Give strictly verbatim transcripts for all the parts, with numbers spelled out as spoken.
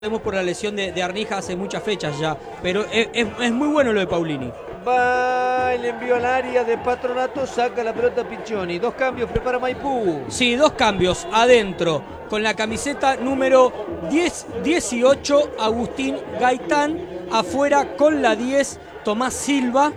Por la lesión de, de Arnija hace muchas fechas ya, pero es, es, es muy bueno lo de Paulini. Va el envío al área de Patronato, saca la pelota Piccioni. Dos cambios, prepara Maipú. Sí, dos cambios adentro. Con la camiseta número diez, dieciocho, Agustín Gaitán. Afuera con la diez, Tomás Silva.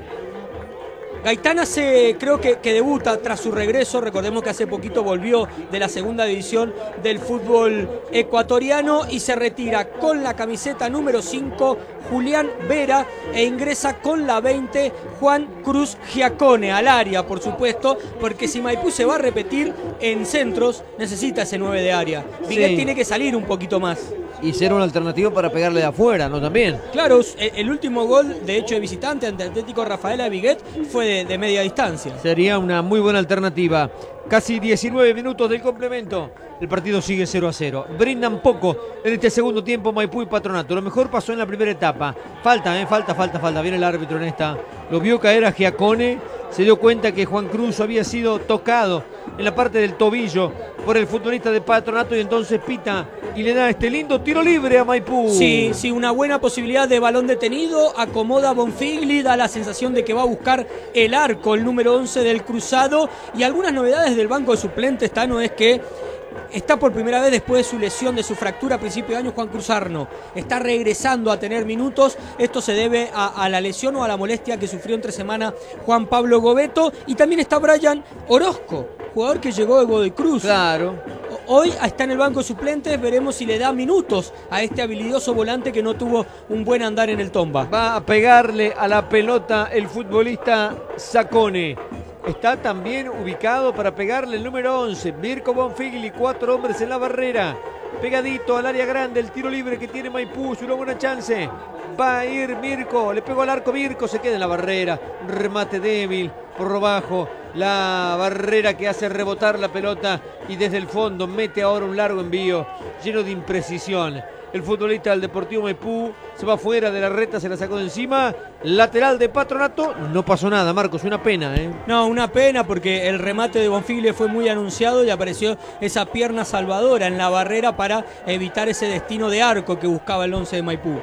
Gaitán hace, creo que, que debuta tras su regreso. Recordemos que hace poquito volvió de la segunda división del fútbol ecuatoriano y se retira con la camiseta número cinco, Julián Vera, e ingresa con la veinte, Juan Cruz Giacone, al área, por supuesto, porque si Maipú se va a repetir en centros, necesita ese nueve de área. Viguet sí. Tiene que salir un poquito más. Y ser una alternativa para pegarle de afuera, ¿no? También. Claro, el último gol, de hecho, de visitante ante Atlético Rafaela Viguet fue de, de media distancia. Sería una muy buena alternativa. Casi diecinueve minutos del complemento. El partido sigue cero a cero. Brindan poco en este segundo tiempo Maipú y Patronato. Lo mejor pasó en la primera etapa. Falta, ¿eh? Falta, falta, falta. Viene el árbitro en esta. Lo vio caer a Giacone. Se dio cuenta que Juan Cruz había sido tocado en la parte del tobillo por el futbolista de Patronato y entonces pita y le da este lindo tiro libre a Maipú. Sí, sí, una buena posibilidad de balón detenido. Acomoda a Bonfigli, da la sensación de que va a buscar el arco, el número once del cruzado. Y algunas novedades del banco de suplentes, Tano, es que está por primera vez después de su lesión, de su fractura a principio de año, Juan Cruz Arno. Está regresando a tener minutos. Esto se debe a, a la lesión o a la molestia que sufrió entre semana Juan Pablo Gobeto. Y también está Brian Orozco, jugador que llegó de Godoy Cruz. Claro. Hoy está en el banco de suplentes, veremos si le da minutos a este habilidoso volante que no tuvo un buen andar en el Tomba. Va a pegarle a la pelota el futbolista Giacone. Está también ubicado para pegarle el número once, Mirko Bonfigli, cuatro hombres en la barrera. Pegadito al área grande, el tiro libre que tiene Maipú, una buena chance. Va a ir Mirko, le pegó al arco Mirko, se queda en la barrera. Remate débil, por lo bajo. La barrera que hace rebotar la pelota y desde el fondo mete ahora un largo envío lleno de imprecisión. El futbolista del Deportivo Maipú se va fuera de la reta, se la sacó de encima. Lateral de Patronato, no pasó nada, Marcos, una pena, ¿eh? No, una pena porque el remate de Bonfigli fue muy anunciado y apareció esa pierna salvadora en la barrera para evitar ese destino de arco que buscaba el once de Maipú.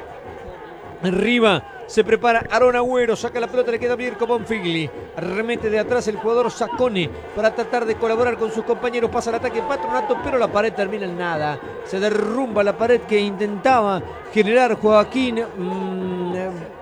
Arriba se prepara Aaron Agüero, saca la pelota, le queda Mirko Bonfigli. Remete de atrás el jugador Giacone para tratar de colaborar con sus compañeros. Pasa el ataque Patronato, pero la pared termina en nada. Se derrumba la pared que intentaba generar Joaquín. Mmm,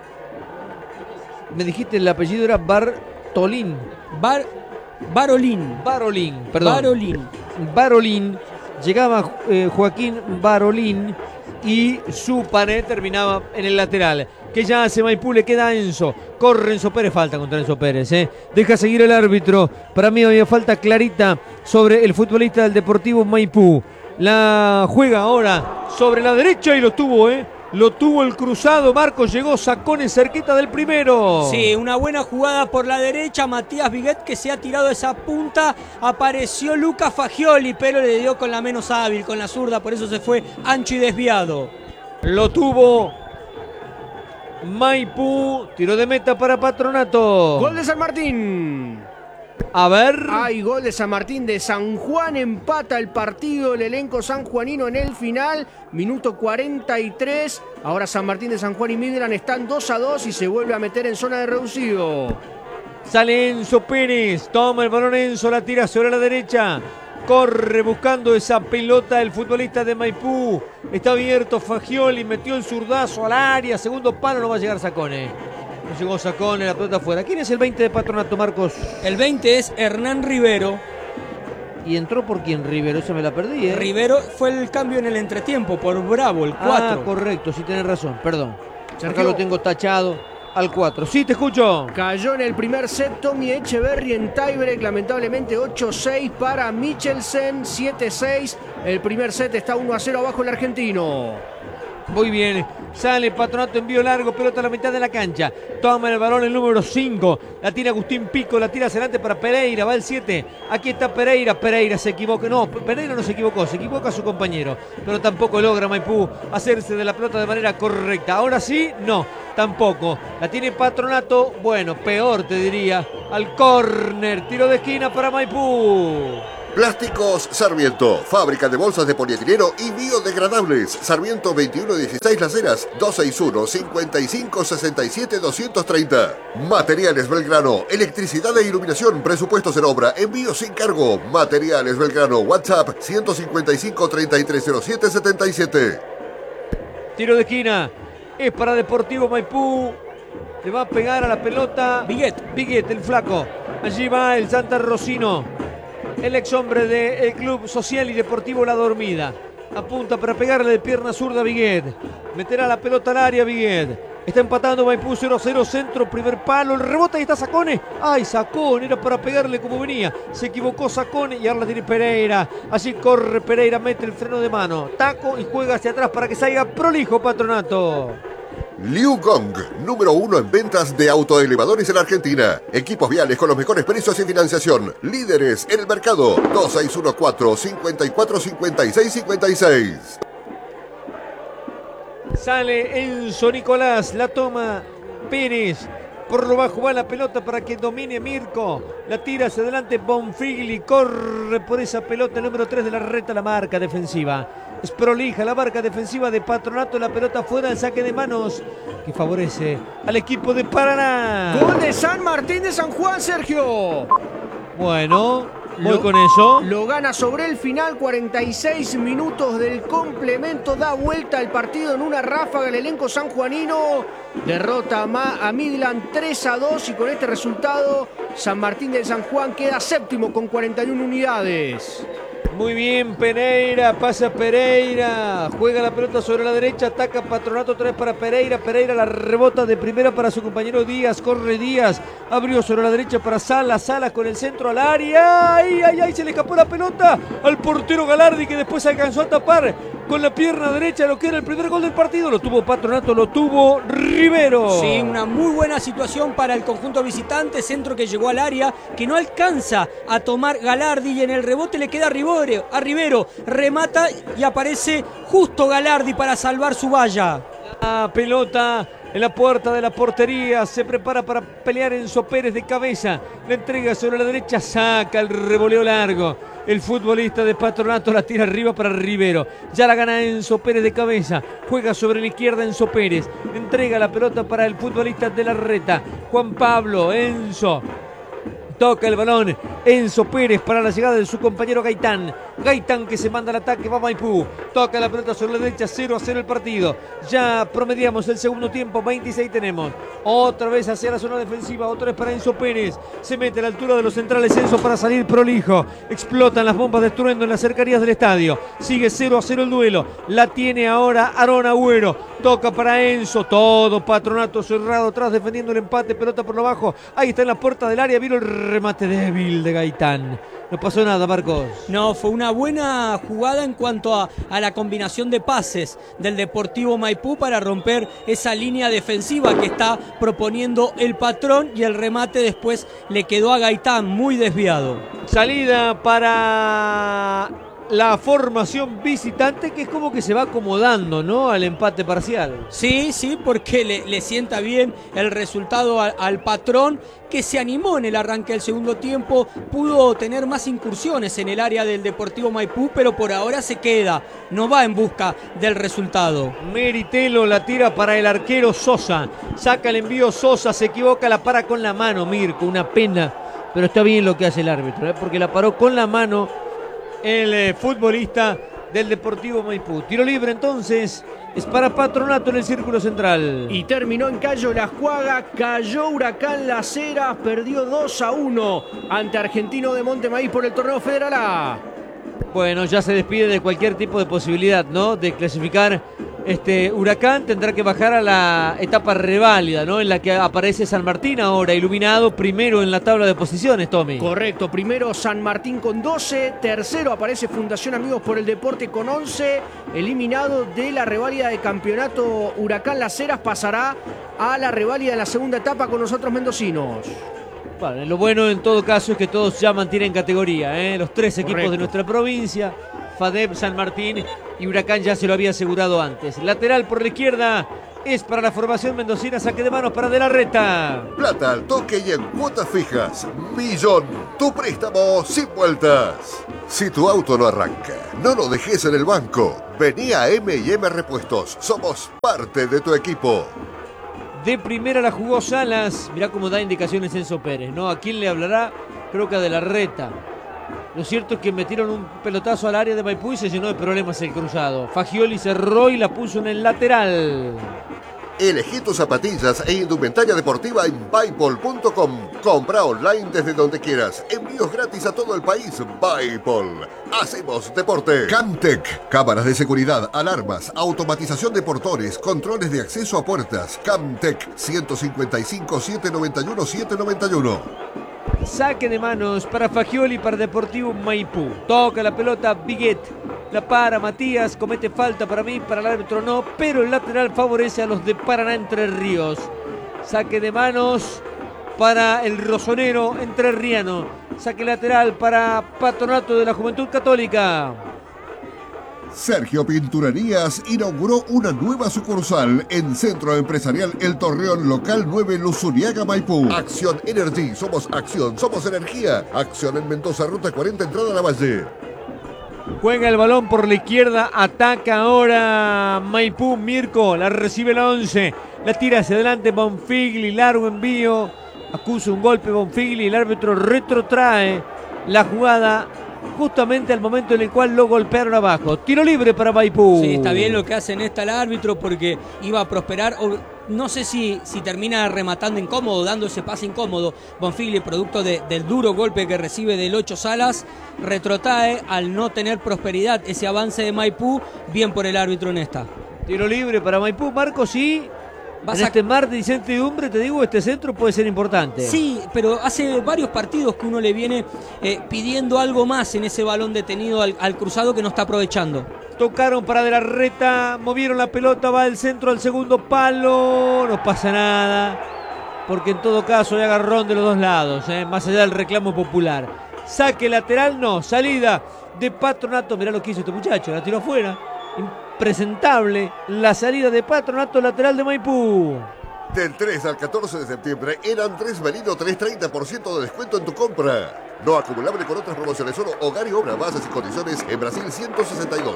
me dijiste el apellido era Bartolín. Bar, Barolín. Barolín, perdón. Barolín. Barolín. Llegaba eh, Joaquín Barolín y su pared terminaba en el lateral. Que ya hace Maipú, le queda a Enzo. Corre Enzo Pérez, falta contra Enzo Pérez. ¿eh? Deja seguir el árbitro. Para mí había falta clarita sobre el futbolista del Deportivo Maipú. La juega ahora sobre la derecha y lo tuvo, ¿eh? Lo tuvo el cruzado, Marcos, llegó Giacone cerquita del primero. Sí, una buena jugada por la derecha, Matías Viguet que se ha tirado esa punta, apareció Luca Fagioli, pero le dio con la menos hábil, con la zurda, por eso se fue ancho y desviado. Lo tuvo Maipú, tiro de meta para Patronato. Gol de San Martín. A ver. Hay gol de San Martín de San Juan, empata el partido el elenco sanjuanino en el final, minuto cuarenta y tres. Ahora San Martín de San Juan y Midland están dos a dos y se vuelve a meter en zona de reducido. Sale Enzo Pérez, toma el balón Enzo, la tira sobre la derecha. Corre buscando esa pelota el futbolista de Maipú. Está abierto Fagioli, metió el zurdazo al área, segundo palo, no va a llegar Giacone. No llegó Giacone, la pelota afuera. ¿Quién es el veinte de Patronato, Marcos? El veinte es Hernán Rivero. ¿Y entró por quién Rivero? Esa me la perdí, ¿eh? Rivero fue el cambio en el entretiempo por Bravo, el cuatro. Ah, correcto, sí tenés razón, perdón. Acá lo tengo tachado al cuatro. Sí, te escucho. Cayó en el primer set Tommy Echeverry en tiebreak, lamentablemente ocho seis para Michelsen, siete seis. El primer set está uno a cero abajo el argentino. Muy bien, sale Patronato, envío largo, pelota a la mitad de la cancha. Toma el balón el número cinco. La tira Agustín Pico, la tira hacia adelante para Pereira, va el siete. Aquí está Pereira, Pereira se equivoca. No, Pereira no se equivocó, se equivoca su compañero. Pero tampoco logra Maipú hacerse de la pelota de manera correcta. Ahora sí, no, tampoco. La tiene Patronato, bueno, peor te diría. Al córner, tiro de esquina para Maipú. Plásticos Sarmiento, fábrica de bolsas de polietileno y biodegradables. Sarmiento veintiuno dieciséis Las Heras, dos seis uno, cinco cinco, seis siete, dos tres cero. Materiales Belgrano, electricidad e iluminación, presupuestos en obra, envío sin cargo. Materiales Belgrano, WhatsApp ciento cincuenta y cinco, treinta y tres cero siete, setenta y siete. Tiro de esquina, es para Deportivo Maipú. Le va a pegar a la pelota Viguet. Viguet, el flaco. Allí va el Santa Rosino, el ex hombre del Club Social y Deportivo La Dormida. Apunta para pegarle de pierna zurda a Viguet. Meterá la pelota al área Viguet. Está empatando Maipú cero a cero, centro, primer palo, el rebote y está Sacone. ¡Ay, Sacone! Era para pegarle como venía. Se equivocó Sacone y ahora la tiene Pereira. Así corre Pereira, mete el freno de mano. Taco y juega hacia atrás para que salga prolijo Patronato. Liu Gong, número uno en ventas de autoelevadores en Argentina. Equipos viales con los mejores precios y financiación. Líderes en el mercado. dos seis uno cuatro, cinco cuatro, cinco seis cinco seis. Sale Enzo Nicolás, la toma Pérez. Por lo bajo va la pelota para que domine Mirko. La tira hacia adelante Bonfigli. Corre por esa pelota el número tres de la reta, la marca defensiva. Es prolija la marca defensiva de Patronato. La pelota fuera del saque de manos que favorece al equipo de Paraná. Gol de San Martín de San Juan, Sergio. Bueno, voy Lo- con eso. Lo gana sobre el final, cuarenta y seis minutos del complemento. Da vuelta el partido en una ráfaga el elenco sanjuanino. Derrota a Midland tres a dos y con este resultado San Martín de San Juan queda séptimo con cuarenta y una unidades. Muy bien, Pereira, pasa Pereira, juega la pelota sobre la derecha, ataca Patronato otra vez para Pereira, Pereira la rebota de primera para su compañero Díaz, corre Díaz, abrió sobre la derecha para Salas, Salas con el centro al área, ay, ay, ay, se le escapó la pelota al portero Galardi que después alcanzó a tapar con la pierna derecha lo que era el primer gol del partido, lo tuvo Patronato, lo tuvo Rivero. Sí, una muy buena situación para el conjunto visitante, centro que llegó al área, que no alcanza a tomar Galardi y en el rebote le queda a Rivero, a Rivero, remata y aparece justo Galardi para salvar su valla. La pelota en la puerta de la portería, se prepara para pelear Enzo Pérez de cabeza, la entrega sobre la derecha, saca el revoleo largo. El futbolista de Patronato la tira arriba para Rivero. Ya la gana Enzo Pérez de cabeza. Juega sobre la izquierda Enzo Pérez. Entrega la pelota para el futbolista de la reta. Juan Pablo, Enzo. Toca el balón Enzo Pérez para la llegada de su compañero Gaitán. Gaitán que se manda al ataque, va Maipú. Toca la pelota sobre la derecha, cero a cero el partido. Ya promediamos el segundo tiempo, veintiséis tenemos. Otra vez hacia la zona defensiva, otra vez para Enzo Pérez. Se mete a la altura de los centrales Enzo para salir prolijo. Explotan las bombas de estruendo en las cercanías del estadio. Sigue cero a cero el duelo. La tiene ahora Aarón Agüero. Toca para Enzo, todo Patronato cerrado atrás defendiendo el empate, pelota por lo bajo. Ahí está en la puerta del área, vino el remate débil de Gaitán. No pasó nada, Marcos. No, fue una buena jugada en cuanto a, a la combinación de pases del Deportivo Maipú para romper esa línea defensiva que está proponiendo el patrón y el remate después le quedó a Gaitán muy desviado. Salida para la formación visitante que es como que se va acomodando, ¿no? Al empate parcial. Sí, sí, porque le, le sienta bien el resultado a, al patrón que se animó en el arranque del segundo tiempo, pudo tener más incursiones en el área del Deportivo Maipú, pero por ahora se queda, no va en busca del resultado. Meritelo la tira para el arquero Sosa, saca el envío Sosa, se equivoca, la para con la mano Mirko, una pena, pero está bien lo que hace el árbitro, ¿eh? Porque la paró con la mano el eh, futbolista del Deportivo Maipú. Tiro libre entonces, es para Patronato en el círculo central. Y terminó en Cayo La Juaga, cayó Huracán Las Heras, perdió dos a uno ante Argentino de Montemaíz por el torneo Federal A. Bueno, ya se despide de cualquier tipo de posibilidad, ¿no? De clasificar este Huracán, tendrá que bajar a la etapa reválida, ¿no? En la que aparece San Martín ahora, iluminado primero en la tabla de posiciones, Tommy. Correcto, primero San Martín con doce, tercero aparece Fundación Amigos por el Deporte con once, eliminado de la reválida de campeonato Huracán Las Heras, pasará a la reválida en la segunda etapa con nosotros mendocinos. Bueno, lo bueno en todo caso es que todos ya mantienen categoría, ¿eh? Los tres equipos Correcto. de nuestra provincia, FADEP, San Martín y Huracán ya se lo había asegurado antes. Lateral por la izquierda es para la formación mendocina. Saque de manos para De la Reta. Plata al toque y en cuotas fijas. Millón, tu préstamo sin vueltas. Si tu auto no arranca, no lo dejes en el banco. Vení a M y M Repuestos. Somos parte de tu equipo. De primera la jugó Salas. Mirá cómo da indicaciones Enzo Pérez, ¿no? ¿A quién le hablará? Creo que a De la Reta. Lo cierto es que metieron un pelotazo al área de Maipú y se llenó de problemas el cruzado. Fagioli cerró y la puso en el lateral. Elegí tus zapatillas e indumentaria deportiva en Baipol punto com. Compra online desde donde quieras. Envíos gratis a todo el país. Baipol. Hacemos deporte. Camtec. Cámaras de seguridad, alarmas, automatización de portones, controles de acceso a puertas. Camtec. ciento cincuenta y cinco, setecientos noventa y uno, setecientos noventa y uno. Saque de manos para Fagioli, para Deportivo Maipú. Toca la pelota Biguet. La para Matías, comete falta para mí, para el árbitro no, pero el lateral favorece a los de Paraná Entre Ríos. Saque de manos para el rosonero entrerriano. Saque lateral para Patronato de la Juventud Católica. Sergio Pinturerías inauguró una nueva sucursal en Centro Empresarial El Torreón, local nueve, Luzuriaga, Maipú. Acción Energy, somos acción, somos energía. Acción en Mendoza, ruta cuarenta, entrada a la Valle. Juega el balón por la izquierda, ataca ahora Maipú. Mirko, la recibe la once, la tira hacia adelante Bonfigli, largo envío, acusa un golpe Bonfigli, el árbitro retrotrae la jugada justamente al momento en el cual lo golpearon abajo. Tiro libre para Maipú. Sí, está bien lo que hace en esta el árbitro porque iba a prosperar. No sé si, si termina rematando incómodo, dando ese pase incómodo. Bonfigli, producto de, del duro golpe que recibe del ocho Salas, retrotrae al no tener prosperidad ese avance de Maipú. Bien por el árbitro en esta. Tiro libre para Maipú, Marcos, y Vas en a... este mar de incertidumbre, te digo, este centro puede ser importante. Sí, pero hace varios partidos que uno le viene eh, pidiendo algo más en ese balón detenido al, al cruzado que no está aprovechando. Tocaron para De la Reta, movieron la pelota, va del centro al segundo palo, no pasa nada, porque en todo caso hay agarrón de los dos lados, eh, más allá del reclamo popular. Saque lateral, no, salida de Patronato, mirá lo que hizo este muchacho, la tiró afuera. Impresentable la salida de Patronato, lateral de Maipú. Del tres al catorce de septiembre en Andrés Merino tenés treinta por ciento de descuento en tu compra. No acumulable con otras promociones, solo hogar y obra, bases y condiciones en Brasil ciento sesenta y dos.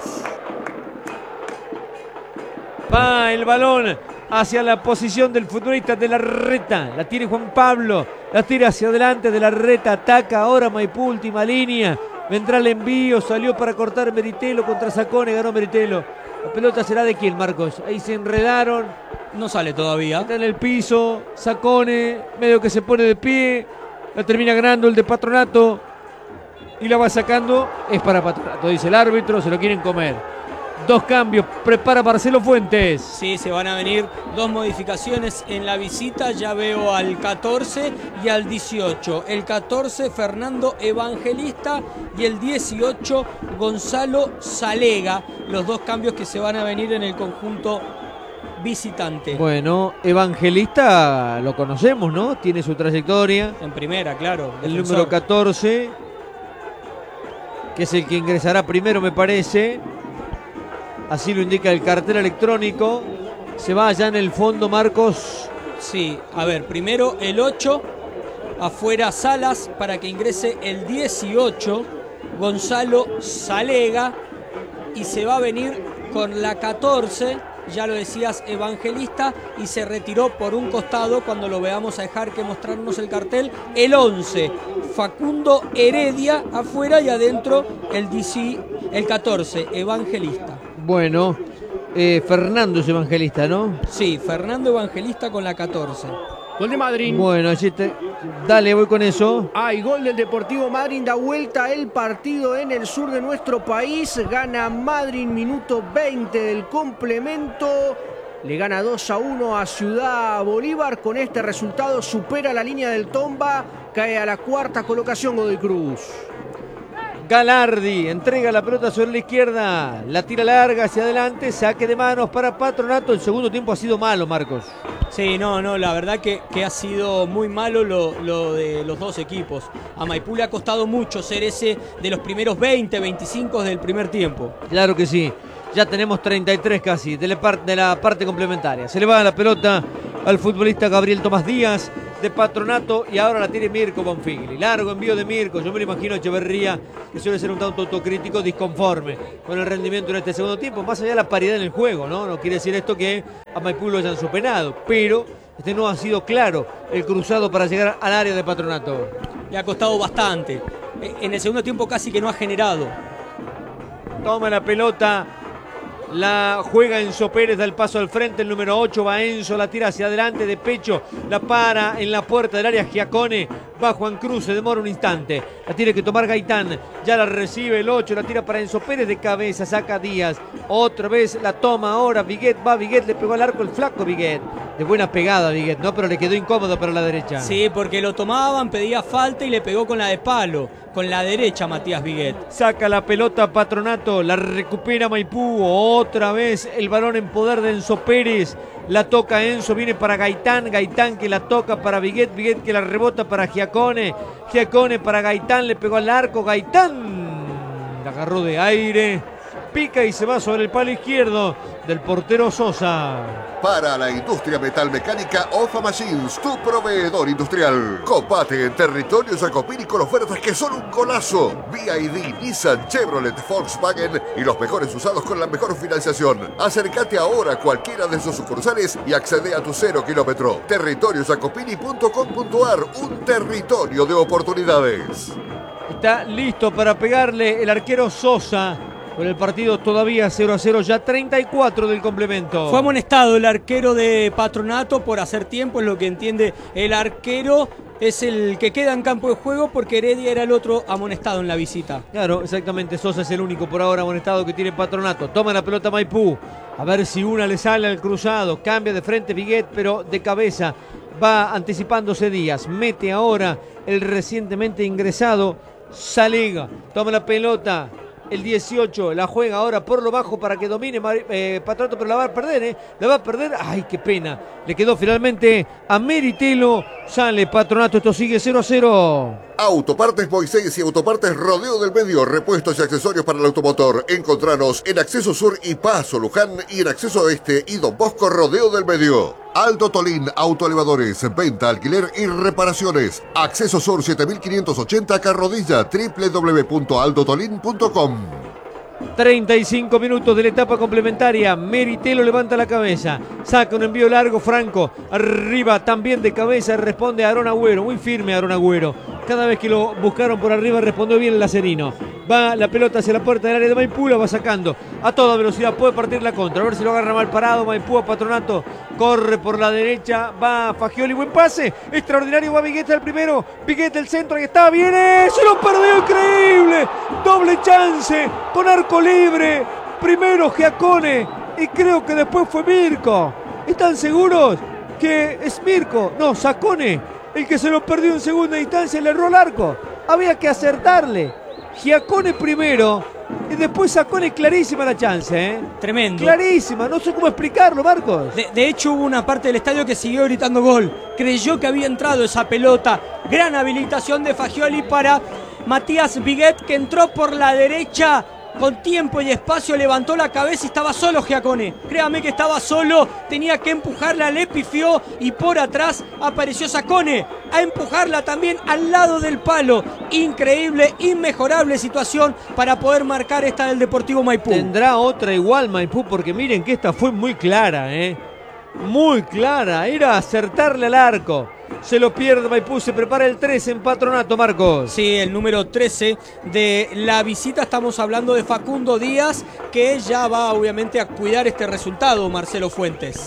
Va el balón hacia la posición del futbolista De la Reta. La tiene Juan Pablo, la tira hacia adelante De la Reta, ataca ahora Maipú, última línea. Vendrá el envío, salió para cortar Meritelo contra Sacone, ganó Meritelo. La pelota será de quién, Marcos. Ahí se enredaron. No sale todavía. Está en el piso, Sacone, medio que se pone de pie. La termina ganando el de Patronato. Y la va sacando. Es para Patronato, dice el árbitro, se lo quieren comer. Dos cambios, prepara Marcelo Fuentes. Sí, se van a venir dos modificaciones en la visita. Ya veo al catorce y al dieciocho. El catorce, Fernando Evangelista, y el dieciocho, Gonzalo Salega. Los dos cambios que se van a venir en el conjunto visitante. Bueno, Evangelista lo conocemos, ¿no? Tiene su trayectoria. En primera, claro. El defensor. número catorce, que es el que ingresará primero, me parece. Así lo indica el cartel electrónico. Se va allá en el fondo, Marcos. Sí, a ver, primero el ocho, afuera Salas para que ingrese el dieciocho, Gonzalo Salega, y se va a venir con la catorce, ya lo decías, Evangelista, y se retiró por un costado cuando lo veamos a dejar que mostrarnos el cartel, el once, Facundo Heredia afuera, y adentro el, diez, el catorce, Evangelista. Bueno, eh, Fernando es Evangelista, ¿no? Sí, Fernando Evangelista con la catorce. Gol de Madrid. Bueno, allí te... dale, voy con eso. Hay gol del Deportivo Madrid, da vuelta el partido en el sur de nuestro país. Gana Madrid, minuto veinte del complemento. Le gana dos a uno a Ciudad Bolívar. Con este resultado supera la línea del Tomba. Cae a la cuarta colocación Godoy Cruz. Galardi entrega la pelota sobre la izquierda, la tira larga hacia adelante, saque de manos para Patronato. El segundo tiempo ha sido malo, Marcos. Sí, no, no, la verdad que, que ha sido muy malo lo, lo de los dos equipos. A Maipú le ha costado mucho ser ese de los primeros veinte, veinticinco del primer tiempo. Claro que sí. Ya tenemos treinta y tres casi de la, parte, de la parte complementaria. Se le va la pelota al futbolista Gabriel Tomás Díaz de Patronato y ahora la tiene Mirko Bonfigli. Largo envío de Mirko. Yo me lo imagino a Echeverría, que suele ser un tanto autocrítico, disconforme con el rendimiento en este segundo tiempo. Más allá de la paridad en el juego, ¿no? No quiere decir esto que a Maipú lo hayan superado, pero este no ha sido claro el cruzado para llegar al área de Patronato. Le ha costado bastante. En el segundo tiempo casi que no ha generado. Toma la pelota. La juega Enzo Pérez, da el paso al frente, el número ocho va Enzo, la tira hacia adelante de pecho, la para en la puerta del área Giacone, va Juan Cruz, se demora un instante, la tiene que tomar Gaitán, ya la recibe el ocho, la tira para Enzo Pérez de cabeza, saca Díaz, otra vez la toma ahora Viguet, va Viguet, le pegó al arco el flaco Viguet, de buena pegada Viguet, ¿no? Pero le quedó incómodo para la derecha. Sí, porque lo tomaban, pedía falta y le pegó con la de palo. Con la derecha Matías Viguet. Saca la pelota Patronato, la recupera Maipú, otra vez el balón en poder de Enzo Pérez, la toca Enzo, viene para Gaitán, Gaitán que la toca para Viguet, Viguet que la rebota para Giacone, Giacone para Gaitán, le pegó al arco, Gaitán la agarró de aire, pica y se va sobre el palo izquierdo del portero Sosa. Para la industria metalmecánica Ofa Machines, tu proveedor industrial. Copate en territorio Jacopini con ofertas que son un golazo. B I D, Nissan, Chevrolet, Volkswagen y los mejores usados con la mejor financiación. Acércate ahora a cualquiera de sus sucursales y accede a tu cero kilómetro. territorio jacopini punto com punto ar, un territorio de oportunidades. Está listo para pegarle el arquero Sosa. Con el partido todavía cero a cero, ya treinta y cuatro del complemento. Fue amonestado el arquero de Patronato por hacer tiempo, es lo que entiende el arquero. Es el que queda en campo de juego porque Heredia era el otro amonestado en la visita. Claro, exactamente. Sosa es el único por ahora amonestado que tiene Patronato. Toma la pelota Maipú. A ver si una le sale al cruzado. Cambia de frente Viguet, pero de cabeza. Va anticipándose Díaz. Mete ahora el recientemente ingresado Salega. Toma la pelota. El dieciocho la juega ahora por lo bajo para que domine eh, Patronato, pero la va a perder, ¿eh? La va a perder. ¡Ay, qué pena! Le quedó finalmente a Meritelo. Sale Patronato, esto sigue cero a cero. Autopartes Moisés y Autopartes Rodeo del Medio, repuestos y accesorios para el automotor. Encontranos en Acceso Sur y Paso Luján y en Acceso Oeste y Don Bosco Rodeo del Medio. Aldo Tolín, autoelevadores, venta, alquiler y reparaciones. Acceso Sur siete mil quinientos ochenta Carrodilla, doble u doble u doble u punto aldo tolín punto com. treinta y cinco minutos de la etapa complementaria. Meritelo levanta la cabeza, saca un envío largo Franco, arriba también de cabeza, responde Aarón Agüero, muy firme Aarón Agüero. Cada vez que lo buscaron por arriba respondió bien el lacerino. Va la pelota hacia la puerta del área de Maipú, la va sacando a toda velocidad, puede partir la contra, a ver si lo agarra mal parado Maipú a Patronato, corre por la derecha, va Fagioli, buen pase, extraordinario, va Viguet al primero, Viguet del centro, ahí está, viene, se lo perdió, increíble, doble chance, con arco libre, primero Giacone y creo que después fue Mirko. ¿Están seguros que es Mirko? No, Sacone, el que se lo perdió en segunda instancia, le erró el arco, había que acertarle. Giacone primero y después Sacone, clarísima la chance, ¿eh? Tremendo. Clarísima, no sé cómo explicarlo, Marcos. De, de hecho hubo una parte del estadio que siguió gritando gol, creyó que había entrado esa pelota, gran habilitación de Fagioli para Matías Viguet, que entró por la derecha con tiempo y espacio, levantó la cabeza y estaba solo Giacone. Créame que estaba solo, tenía que empujarla, le pifió y por atrás apareció Sacone a empujarla también al lado del palo. Increíble, inmejorable situación para poder marcar esta del Deportivo Maipú. Tendrá otra igual Maipú, porque miren que esta fue muy clara, ¿eh? Muy clara, era acertarle al arco. Se lo pierde Maipú, se prepara el trece en Patronato, Marcos. Sí, el número trece de la visita, estamos hablando de Facundo Díaz, que ya va obviamente a cuidar este resultado, Marcelo Fuentes.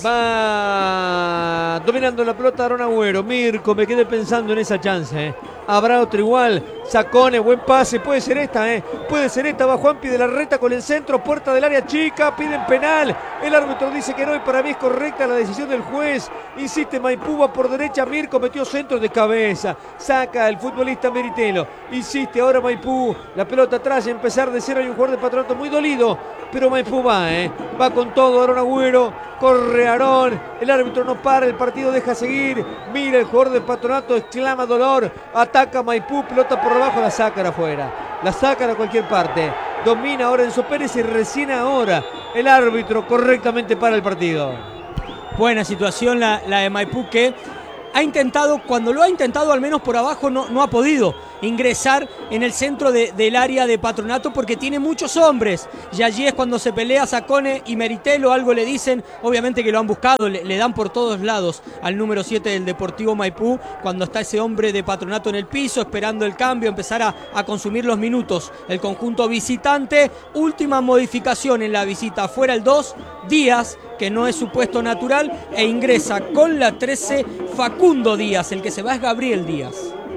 Va dominando la pelota Aarón Agüero. Mirko, me quedé pensando en esa chance, ¿eh? Habrá otro igual. Sacone, buen pase, puede ser esta, ¿eh? Puede ser esta, va Juanpi de la Reta con el centro, puerta del área chica, piden penal. El árbitro dice que no y para mí es correcta la decisión del juez. Insiste Maipú, va por derecha, Mirko metió centro de cabeza, saca el futbolista Meritelo, insiste ahora Maipú, la pelota atrás y empezar de cero. Hay un jugador de Patronato muy dolido, pero Maipú va, ¿eh? Va con todo Aarón Agüero, corre Aarón, el árbitro no para, el partido deja seguir, mira el jugador de Patronato, exclama dolor, ataca Maipú, pelota por abajo, la sacan afuera, la sacan a cualquier parte, domina ahora Enzo Pérez y recién ahora el árbitro correctamente para el partido. Buena situación la, la de Maipú, que ha intentado, cuando lo ha intentado al menos por abajo, no, no ha podido ingresar en el centro de, del área de Patronato porque tiene muchos hombres. Y allí es cuando se pelea Sacone y Meritelo, algo le dicen, obviamente que lo han buscado, le, le dan por todos lados al número siete del Deportivo Maipú, cuando está ese hombre de Patronato en el piso, esperando el cambio, empezar a, a consumir los minutos. El conjunto visitante, última modificación en la visita, fuera el dos, Díaz, que no es su puesto natural, e ingresa con la trece Facundo Díaz, el que se va es Gabriel Díaz.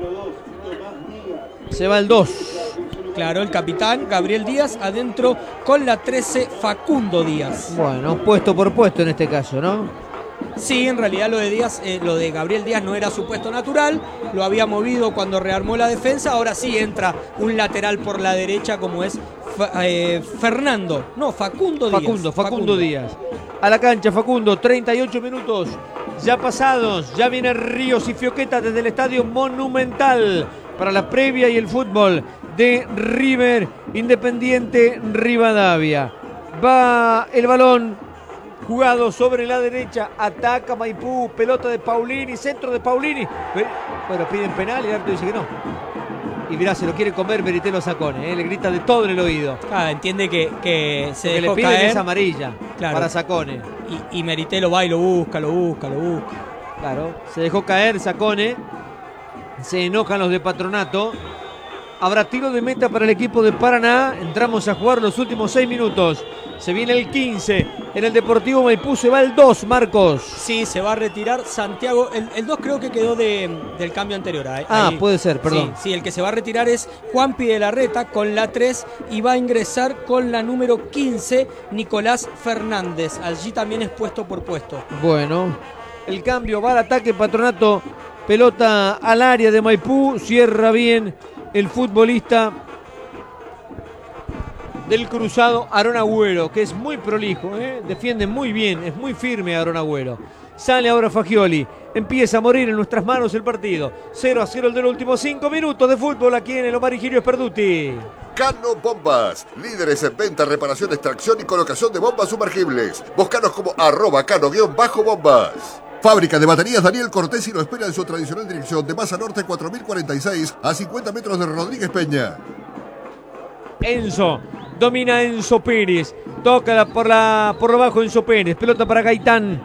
Se va el dos. Claro, el capitán Gabriel Díaz adentro con la trece Facundo Díaz. Bueno, puesto por puesto en este caso, ¿no? Sí, en realidad lo de Díaz, eh, lo de Gabriel Díaz no era su puesto natural, lo había movido cuando rearmó la defensa, ahora sí entra un lateral por la derecha como es eh, Fernando, no, Facundo Díaz. Facundo, Facundo, Facundo Díaz. A la cancha, Facundo, treinta y ocho minutos ya pasados, ya viene Ríos y Fioqueta desde el Estadio Monumental para la previa y el fútbol de River Independiente Rivadavia. Va el balón jugado sobre la derecha, ataca Maipú, pelota de Paulini, centro de Paulini. Bueno, piden penal y el árbitro dice que no. Y mirá, se lo quiere comer Meritelo Sacone, ¿eh? Le grita de todo en el oído. Ah, entiende que, que se Porque dejó le piden caer. esa amarilla, claro, para Sacone. Y, y Meritelo va y lo busca, lo busca, lo busca. Claro, se dejó caer Sacone. Se enojan los de Patronato. Habrá tiro de meta para el equipo de Paraná. Entramos a jugar los últimos seis minutos. Se viene el quince. En el Deportivo Maipú se va el dos, Marcos. Sí, se va a retirar Santiago. El, el dos creo que quedó de, del cambio anterior. Ahí, ah, puede ser, perdón. Sí, sí, el que se va a retirar es Juanpi de la Reta con la tres y va a ingresar con la número quince, Nicolás Fernández. Allí también es puesto por puesto. Bueno, el cambio va al ataque Patronato. Pelota al área de Maipú. Cierra bien el futbolista del Cruzado, Aarón Agüero, que es muy prolijo, ¿eh? Defiende muy bien, es muy firme Aarón Agüero. Sale ahora Fagioli, empieza a morir en nuestras manos el partido. cero a cero el de los últimos cinco minutos de fútbol aquí en el Omar Higirio Esperduti. Cano Bombas, líderes en venta, reparación, extracción y colocación de bombas sumergibles. Búscanos como arroba cano-bombas. Fábrica de baterías Daniel Cortesi lo espera en su tradicional dirección de Maza Norte cuatro mil cuarenta y seis a cincuenta metros de Rodríguez Peña. Enzo, domina Enzo Pérez, toca por, la, por abajo Enzo Pérez, pelota para Gaitán,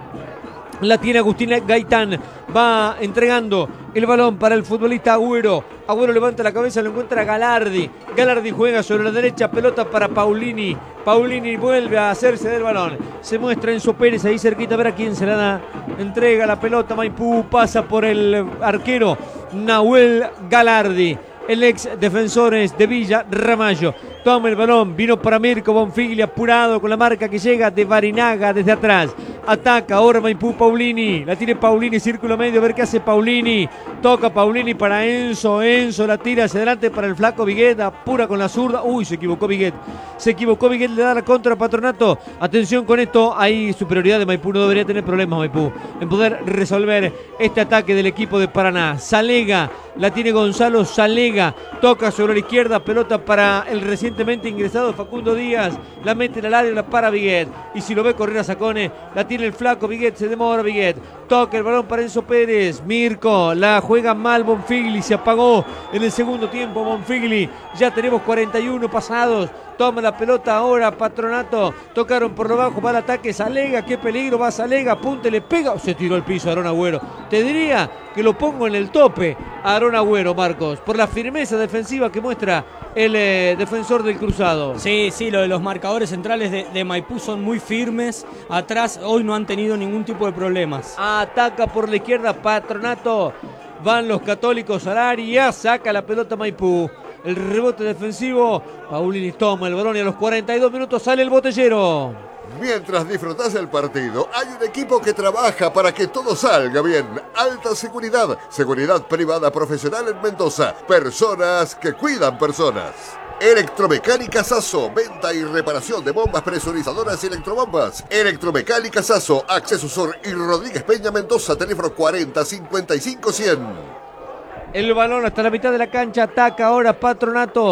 la tiene Agustín Gaitán, va entregando el balón para el futbolista Agüero. Agüero levanta la cabeza, lo encuentra Galardi. Galardi juega sobre la derecha, pelota para Paulini. Paulini vuelve a hacerse del balón. Se muestra Enzo Pérez ahí cerquita, a ver a quién se la da. Entrega la pelota Maipú, pasa por el arquero Nahuel Galardi. El ex defensores de Villa Ramallo. Toma el balón, vino para Mirko Bonfigli, apurado con la marca que llega de Barinaga desde atrás. Ataca ahora Maipú Paulini. La tiene Paulini, círculo medio, a ver qué hace Paulini. Toca Paulini para Enzo. Enzo la tira hacia adelante para el flaco Viguet. Apura con la zurda. Uy, se equivocó Viguet. Se equivocó Viguet, le da la contra a Patronato. Atención con esto, hay superioridad de Maipú. No debería tener problemas Maipú en poder resolver este ataque del equipo de Paraná. Salega, la tiene Gonzalo Salega. Toca sobre la izquierda, pelota para el recientemente ingresado Facundo Díaz. La mete en el área, la para Viguet. Y si lo ve correr a Sacone, la tiene el flaco Viguet, se demora Viguet. Toca el balón para Enzo Pérez. Mirko, la juega mal Bonfigli, se apagó en el segundo tiempo Bonfigli. Ya tenemos cuarenta y uno pasados. Toma la pelota ahora Patronato. Tocaron por lo bajo, va al ataque Salega. Qué peligro, va Salega. Apunte, le pega. Se tiró al piso Aarón Agüero. Te diría que lo pongo en el tope a Aarón Agüero, Marcos, por la firmeza defensiva que muestra el eh, defensor del Cruzado. Sí, sí, lo de los marcadores centrales de, de Maipú son muy firmes. Atrás hoy no han tenido ningún tipo de problemas. Ataca por la izquierda Patronato. Van los católicos al área. Saca la pelota Maipú. El rebote defensivo. Paulini toma el balón y a los cuarenta y dos minutos sale el botellero. Mientras disfrutás del partido, hay un equipo que trabaja para que todo salga bien. Alta seguridad, seguridad privada profesional en Mendoza. Personas que cuidan personas. Electromecánica Sasso, venta y reparación de bombas presurizadoras y electrobombas. Electromecánica Sasso, Acceso Sur y Rodríguez Peña, Mendoza, teléfono cuarenta cincuenta y cinco cien. El balón hasta la mitad de la cancha, ataca ahora Patronato.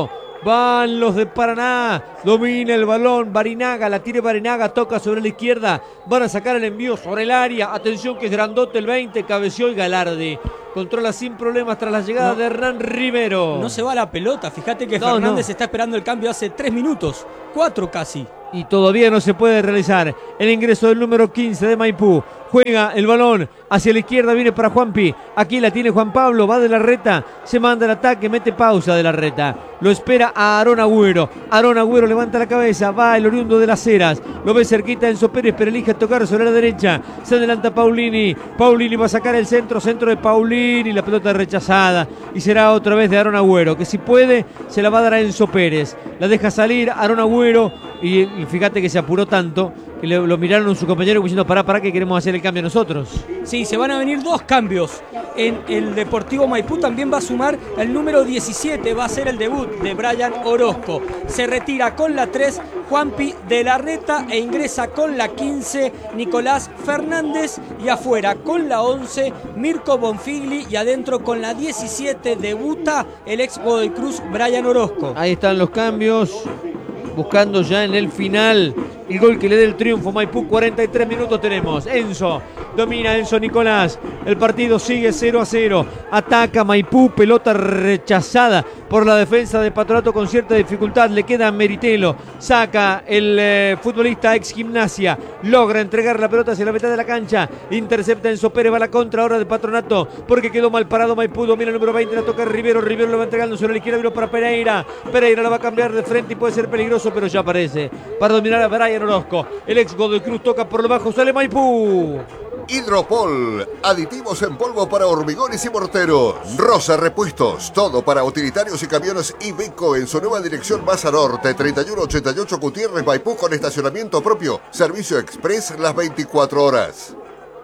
Van los de Paraná. Domina el balón. Barinaga. La tira Barinaga. Toca sobre la izquierda. Van a sacar el envío sobre el área. Atención que es grandote el veinte. Cabeció y Galardi. Controla sin problemas tras la llegada no, de Hernán Rivero. No se va la pelota. Fíjate que no, Fernández no. está esperando el cambio hace tres minutos. Cuatro casi. Y todavía no se puede realizar el ingreso del número quince de Maipú. Juega el balón hacia la izquierda, viene para Juanpi. Aquí la tiene Juan Pablo, va de la reta, se manda el ataque, mete pausa de la reta. Lo espera a Aarón Agüero. Aarón Agüero levanta la cabeza, va el oriundo de las Heras. Lo ve cerquita Enzo Pérez, pero elige tocar sobre la derecha. Se adelanta Paulini. Paulini va a sacar el centro, centro de Paulini. La pelota rechazada. Y será otra vez de Aarón Agüero, que si puede, se la va a dar a Enzo Pérez. La deja salir Aarón Agüero. Y, y fíjate que se apuró tanto que le, lo miraron su compañero diciendo pará, pará que queremos hacer el cambio nosotros. Sí, se van a venir dos cambios. En el Deportivo Maipú también va a sumar el número diecisiete, va a ser el debut de Brian Orozco. Se retira con la tres Juanpi de la Reta e ingresa con la quince Nicolás Fernández y afuera con la once Mirko Bonfigli y adentro con la diecisiete debuta el ex Godoy Cruz Brian Orozco. Ahí están los cambios. Buscando ya en el final el gol que le dé el triunfo Maipú. Cuarenta y tres minutos tenemos. Enzo, domina Enzo Nicolás. El partido sigue cero a cero. Ataca Maipú, pelota rechazada por la defensa de Patronato con cierta dificultad. Le queda Meritelo. Saca el eh, futbolista ex Gimnasia. Logra entregar la pelota hacia la mitad de la cancha. Intercepta Enzo Pérez, va a la contra ahora de Patronato porque quedó mal parado Maipú. Domina el número veinte, la toca Rivero. Rivero lo va entregando sobre la izquierda, vino para Pereira. Pereira la va a cambiar de frente y puede ser peligroso, pero ya aparece para dominar a Brian Orozco. El ex Godoy Cruz toca por lo bajo, sale Maipú. Hidropol, aditivos en polvo para hormigones y morteros. Rosa Repuestos, todo para utilitarios y camiones Iveco en su nueva dirección Baza Norte, treinta y uno ochenta y ocho Gutiérrez, Maipú, con estacionamiento propio. Servicio express las veinticuatro horas.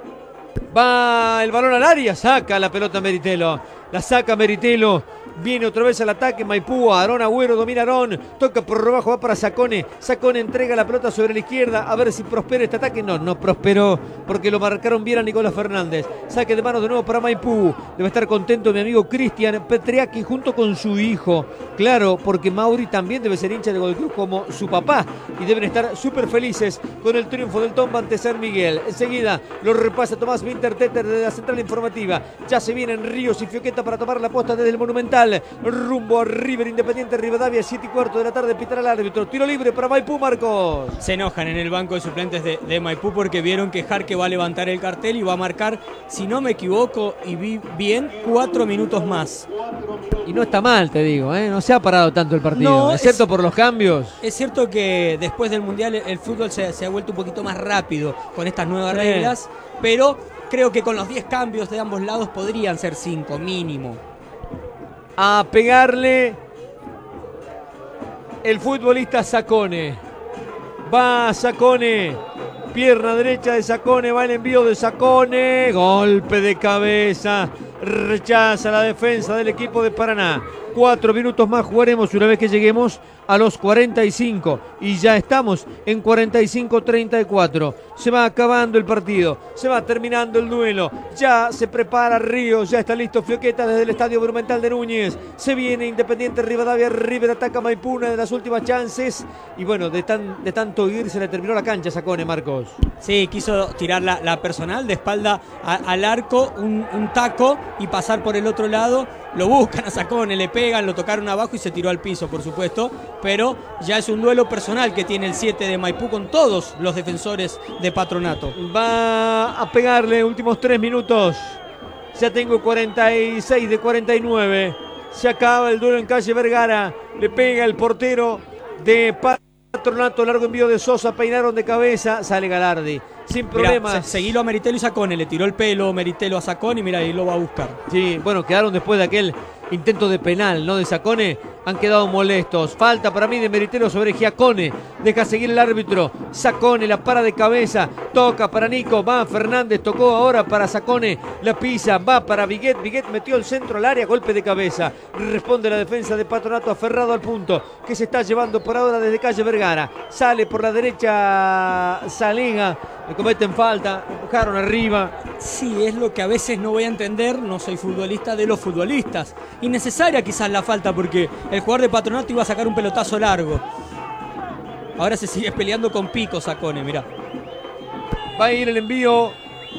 Va el balón al área, saca la pelota Meritelo. La saca Meritelo. Viene otra vez al ataque Maipú. Aarón Agüero, domina Aarón. Toca por debajo, va para Sacone. Sacone entrega la pelota sobre la izquierda. A ver si prospera este ataque. No, no prosperó porque lo marcaron bien a Nicolás Fernández. Saque de manos de nuevo para Maipú. Debe estar contento mi amigo Cristian Petriaki junto con su hijo. Claro, porque Mauri también debe ser hincha de Godoy Cruz como su papá. Y deben estar súper felices con el triunfo del Tomba ante San Miguel. Enseguida lo repasa Tomás Winterteter desde la central informativa. Ya se vienen Ríos y Fioqueta para tomar la posta desde el Monumental. Rumbo a River Independiente Rivadavia, siete y cuarto de la tarde, pitará el árbitro. Tiro libre para Maipú, Marcos. Se enojan en el banco de suplentes de, de Maipú porque vieron que Jarque va a levantar el cartel y va a marcar, si no me equivoco y vi bien, cuatro minutos más. Y no está mal, te digo, ¿eh? No se ha parado tanto el partido, no, excepto es, por los cambios. Es cierto que después del Mundial el fútbol se, se ha vuelto un poquito más rápido con estas nuevas sí. reglas, pero creo que con los diez cambios de ambos lados podrían ser cinco mínimo. A pegarle el futbolista Sacone. Va Sacone. Pierna derecha de Sacone. Va el envío de Sacone. Golpe de cabeza. Rechaza la defensa del equipo de Paraná. Cuatro minutos más jugaremos una vez que lleguemos a los cuarenta y cinco. Y ya estamos en cuarenta y cinco treinta y cuatro. Se va acabando el partido. Se va terminando el duelo. Ya se prepara Ríos. Ya está listo Fioqueta desde el Estadio Monumental de Núñez. Se viene Independiente Rivadavia. River ataca Maipú, una de las últimas chances. Y bueno, de, tan, de tanto ir se le terminó la cancha, Sacone, Marcos. Sí, quiso tirar la, la personal de espalda a, al arco, un, un taco y pasar por el otro lado. Lo buscan a Sacone, le pegan, lo tocaron abajo y se tiró al piso, por supuesto. Pero ya es un duelo personal que tiene el siete de Maipú con todos los defensores de Patronato. Va a pegarle últimos tres minutos. Ya tengo cuarenta y seis de cuarenta y nueve. Se acaba el duelo en calle Vergara. Le pega el portero de Patronato. Largo envío de Sosa. Peinaron de cabeza. Sale Galardi. Sin problemas. Mirá, se, seguilo a Meritelo y Sacone. Le tiró el pelo Meritelo a Sacone y mira, ahí lo va a buscar. Sí, bueno, quedaron después de aquel intento de penal, ¿no? De Sacone. Han quedado molestos. Falta para mí de Meritelo sobre Giacone. Deja seguir el árbitro. Sacone la para de cabeza. Toca para Nico. Va Fernández. Tocó ahora para Sacone. La pisa. Va para Viguet. Viguet metió el centro al área. Golpe de cabeza. Responde la defensa de Patronato aferrado al punto que se está llevando por ahora desde calle Vergara. Sale por la derecha Salega. Le cometen falta. Empujaron arriba. Sí, es lo que a veces no voy a entender, no soy futbolista, de los futbolistas. Innecesaria quizás la falta porque el jugador de Patronato iba a sacar un pelotazo largo. Ahora se sigue peleando con Pico Sacone, mirá. Va a ir el envío.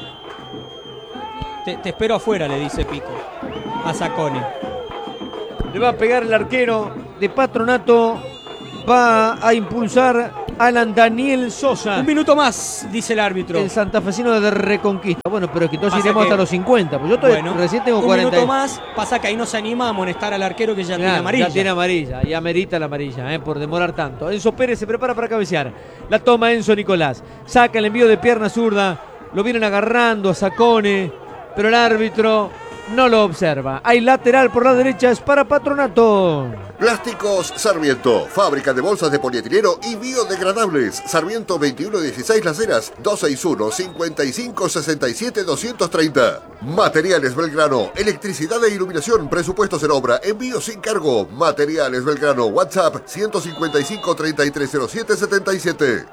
Te, te espero afuera, le dice Pico a Sacone. Le va a pegar el arquero de Patronato. Va a impulsar Alan Daniel Sosa. Un minuto más, dice el árbitro. El santafesino de Reconquista. Bueno, pero que entonces Pasa iremos que- hasta los cincuenta. Pues yo estoy, Bueno, recién tengo un cuarenta. minuto más, pasa que ahí no se anima a amonestar al arquero que ya Claro, tiene amarilla. Ya tiene amarilla, ya amerita la amarilla, eh, por demorar tanto. Enzo Pérez se prepara para cabecear. La toma Enzo Nicolás. Saca el envío de pierna zurda. Lo vienen agarrando a Sacone, pero el árbitro no lo observa. Hay lateral por la derecha, es para Patronato. Plásticos Sarmiento, fábrica de bolsas de polietileno y biodegradables. Sarmiento veintiuno dieciséis Las Heras, dos seis uno, cinco cinco seis siete, dos tres cero. Materiales Belgrano, electricidad e iluminación, presupuestos en obra, envío sin cargo. Materiales Belgrano, WhatsApp ciento cincuenta y cinco, treinta y tres cero siete, setenta y siete.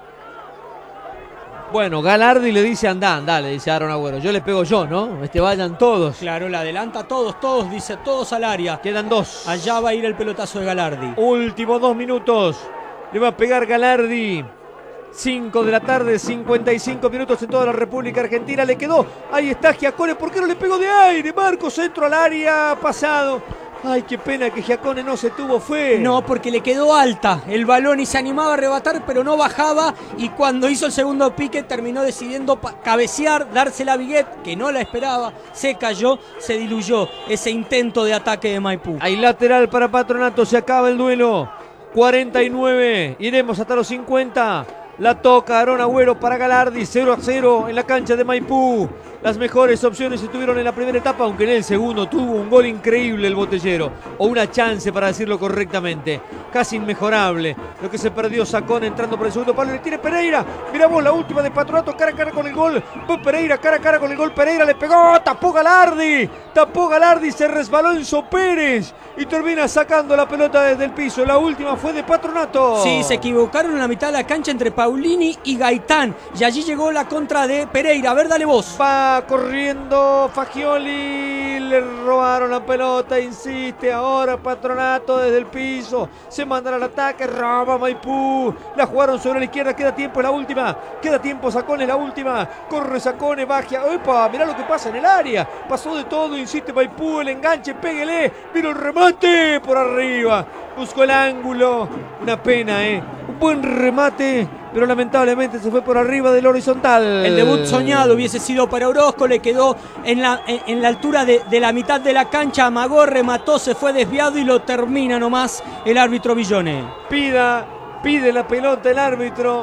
Bueno, Galardi le dice andá, andá, le dice Aaron Agüero. Yo le pego yo, ¿no? Este vayan todos. Claro, la adelanta todos, todos, dice todos al área. Quedan dos. Allá va a ir el pelotazo de Galardi. Últimos dos minutos. Le va a pegar Galardi. cinco de la tarde, cincuenta y cinco minutos en toda la República Argentina. Le quedó. Ahí está Giacone. ¿Por qué no le pegó de aire? Marco, centro al área. Pasado. Ay, qué pena que Giacone no se tuvo fe. No, porque le quedó alta el balón y se animaba a arrebatar, pero no bajaba. Y cuando hizo el segundo pique, terminó decidiendo pa- cabecear, dársela a Viguet, que no la esperaba. Se cayó, se diluyó ese intento de ataque de Maipú. Hay lateral para Patronato. Se acaba el duelo. cuarenta y nueve. Iremos hasta los cincuenta. La toca Aaron Agüero para Galardi. cero a cero en la cancha de Maipú. Las mejores opciones se tuvieron en la primera etapa, aunque en el segundo tuvo un gol increíble el botellero. O una chance, para decirlo correctamente. Casi inmejorable. Lo que se perdió Sacón entrando por el segundo palo. Le tiene Pereira. Miramos la última de Patronato. Cara a cara con el gol. Va Pereira, cara a cara con el gol. Pereira le pegó. Tapó Galardi. Tapó Galardi. Se resbaló Enzo Pérez. Y termina sacando la pelota desde el piso. La última fue de Patronato. Sí, se equivocaron en la mitad de la cancha entre Paulini y Gaitán. Y allí llegó la contra de Pereira. A ver, dale vos. Va corriendo Fagioli, le robaron la pelota, insiste ahora Patronato desde el piso, se mandan al ataque, roba Maipú, la jugaron sobre la izquierda, queda tiempo, es la última, queda tiempo, Sacone, la última, corre Sacone, Bagia, ¡epa! Mirá lo que pasa en el área, pasó de todo, insiste Maipú, el enganche, péguele, vino el remate por arriba, buscó el ángulo, una pena, eh, un buen remate, pero lamentablemente se fue por arriba del horizontal. El debut soñado hubiese sido para Orozco, le quedó en la, en, en la altura de, de la mitad de la cancha, amagó, remató, se fue desviado y lo termina nomás el árbitro Villone. Pida, pide la pelota el árbitro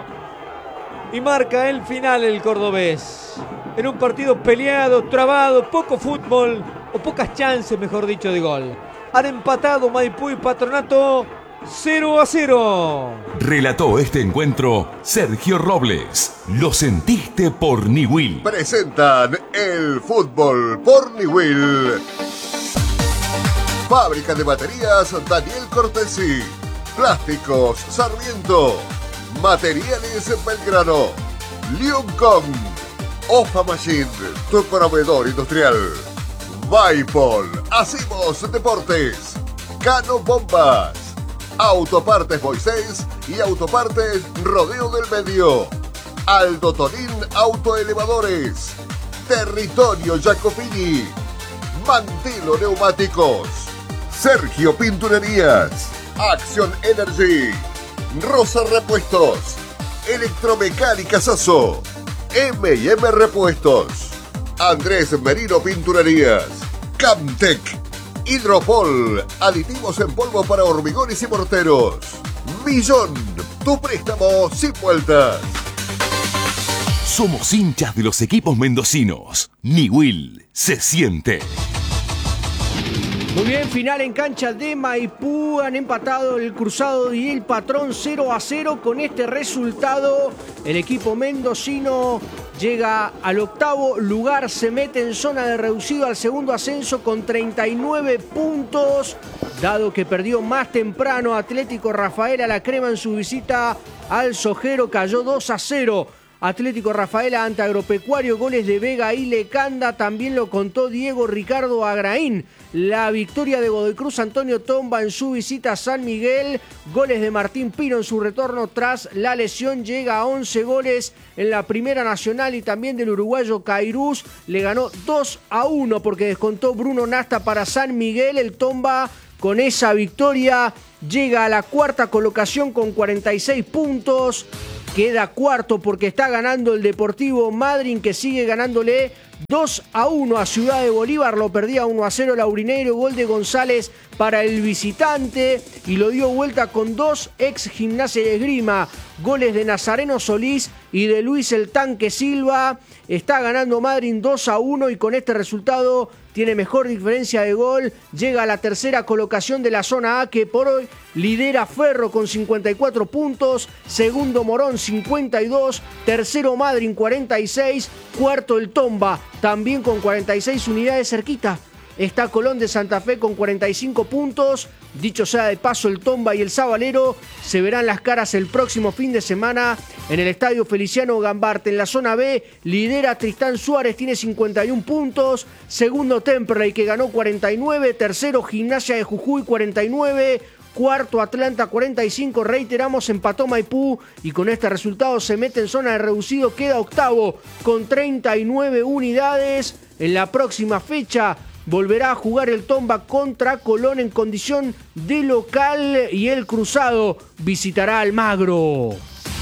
y marca el final el cordobés. En un partido peleado, trabado, poco fútbol, o pocas chances, mejor dicho, de gol. Han empatado Maipú y Patronato cero a cero. Relató este encuentro Sergio Robles. Lo sentiste por Niwil. Presentan el fútbol por Niwil. Fábrica de baterías Daniel Cortesi. Plásticos Sarmiento. Materiales Belgrano. Liuncom. Ofa Machine, tu proveedor industrial. Vaipol. Hacemos deportes. Cano Bombas. Autopartes Moisés y Autopartes Rodeo del Medio. Aldo Tonín Autoelevadores. Territorio Jacopini. Mantilo Neumáticos. Sergio Pinturerías. Acción Energy. Rosa Repuestos. Electromecánica Sasso. eme y eme Repuestos. Andrés Merino Pinturerías. Camtec. Hidropol, aditivos en polvo para hormigones y morteros. Millón, tu préstamo sin vueltas. Somos hinchas de los equipos mendocinos. Niwil se siente. Muy bien, final en cancha de Maipú. Han empatado el Cruzado y el Patrón cero a cero. Con este resultado, el equipo mendocino llega al octavo lugar. Se mete en zona de reducido al segundo ascenso con treinta y nueve puntos. Dado que perdió más temprano Atlético Rafael a la Crema en su visita al Sojero, cayó dos a cero Atlético Rafaela ante Agropecuario, goles de Vega y Lecanda, también lo contó Diego Ricardo Agraín. La victoria de Godoy Cruz Antonio Tomba en su visita a San Miguel, goles de Martín Pino en su retorno tras la lesión, llega a once goles en la Primera Nacional y también del uruguayo Cairús, le ganó dos a uno porque descontó Bruno Nasta para San Miguel. El Tomba con esa victoria llega a la cuarta colocación con cuarenta y seis puntos. Queda cuarto porque está ganando el Deportivo Madryn, que sigue ganándole dos a uno a Ciudad de Bolívar. Lo perdía uno a cero Laurinegro, gol de González para el visitante y lo dio vuelta con dos ex Gimnasia de Esgrima. Goles de Nazareno Solís y de Luis el Tanque Silva. Está ganando Madryn dos a uno y con este resultado tiene mejor diferencia de gol. Llega a la tercera colocación de la zona A, que por hoy lidera Ferro con cincuenta y cuatro puntos. Segundo Morón cincuenta y dos. Tercero Madryn cuarenta y seis. Cuarto el Tomba también con cuarenta y seis unidades cerquita. Está Colón de Santa Fe con cuarenta y cinco puntos. Dicho sea de paso, el Tomba y el Sabalero se verán las caras el próximo fin de semana en el Estadio Feliciano Gambarte. En la zona B lidera Tristán Suárez, tiene cincuenta y uno puntos. Segundo Temperley, que ganó cuarenta y nueve. Tercero Gimnasia de Jujuy cuarenta y nueve. Cuarto Atlanta cuarenta y cinco, reiteramos, empató Maipú y con este resultado se mete en zona de reducido, queda octavo con treinta y nueve unidades. En la próxima fecha volverá a jugar el Tomba contra Colón en condición de local y el Cruzado visitará Almagro.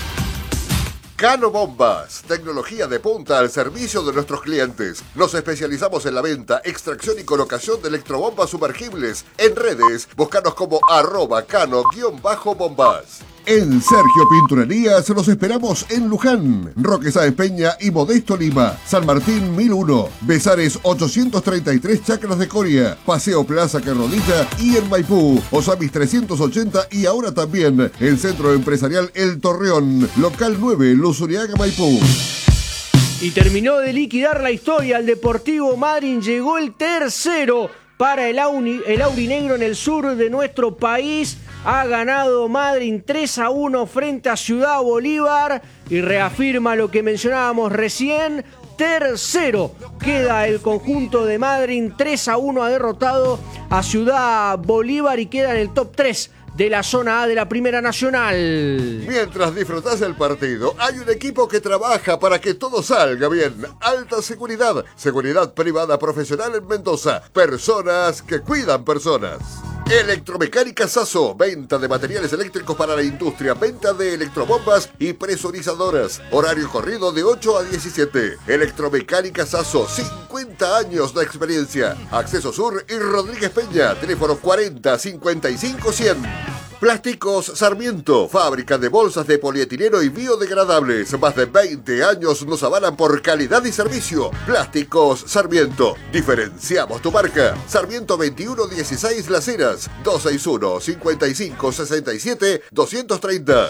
Cano Bombas, tecnología de punta al servicio de nuestros clientes. Nos especializamos en la venta, extracción y colocación de electrobombas sumergibles. En redes, búscanos como arroba cano-bombas. En Sergio Pinturerías los esperamos en Luján, Roque Sáenz Peña y Modesto Lima, San Martín mil uno, Besares ochocientos treinta y tres Chacras de Coria, Paseo Plaza Carrodilla y en Maipú, Osamis trescientos ochenta y ahora también el Centro Empresarial El Torreón, local nueve, Luzuriaga, Maipú. Y terminó de liquidar la historia el Deportivo Madryn, llegó el tercero para el, Auni, el Aurinegro en el sur de nuestro país. Ha ganado Madryn tres a uno frente a Ciudad Bolívar y reafirma lo que mencionábamos recién. Tercero queda el conjunto de Madryn, tres a uno ha derrotado a Ciudad Bolívar y queda en el top tres de la zona A de la Primera Nacional. Mientras disfrutás del partido, hay un equipo que trabaja para que todo salga bien. Alta Seguridad, seguridad privada profesional en Mendoza. Personas que cuidan personas. Electromecánica Sasso, venta de materiales eléctricos para la industria, venta de electrobombas y presurizadoras. Horario corrido de ocho a diecisiete. Electromecánica Sasso, cincuenta años de experiencia. Acceso Sur y Rodríguez Peña, teléfono cuarenta cincuenta y cinco cien. Plásticos Sarmiento, fábrica de bolsas de polietileno y biodegradables. Más de veinte años nos avalan por calidad y servicio. Plásticos Sarmiento, diferenciamos tu marca. Sarmiento veintiuno dieciséis Las Heras, dos seis uno, cinco cinco, seis siete, dos tres cero.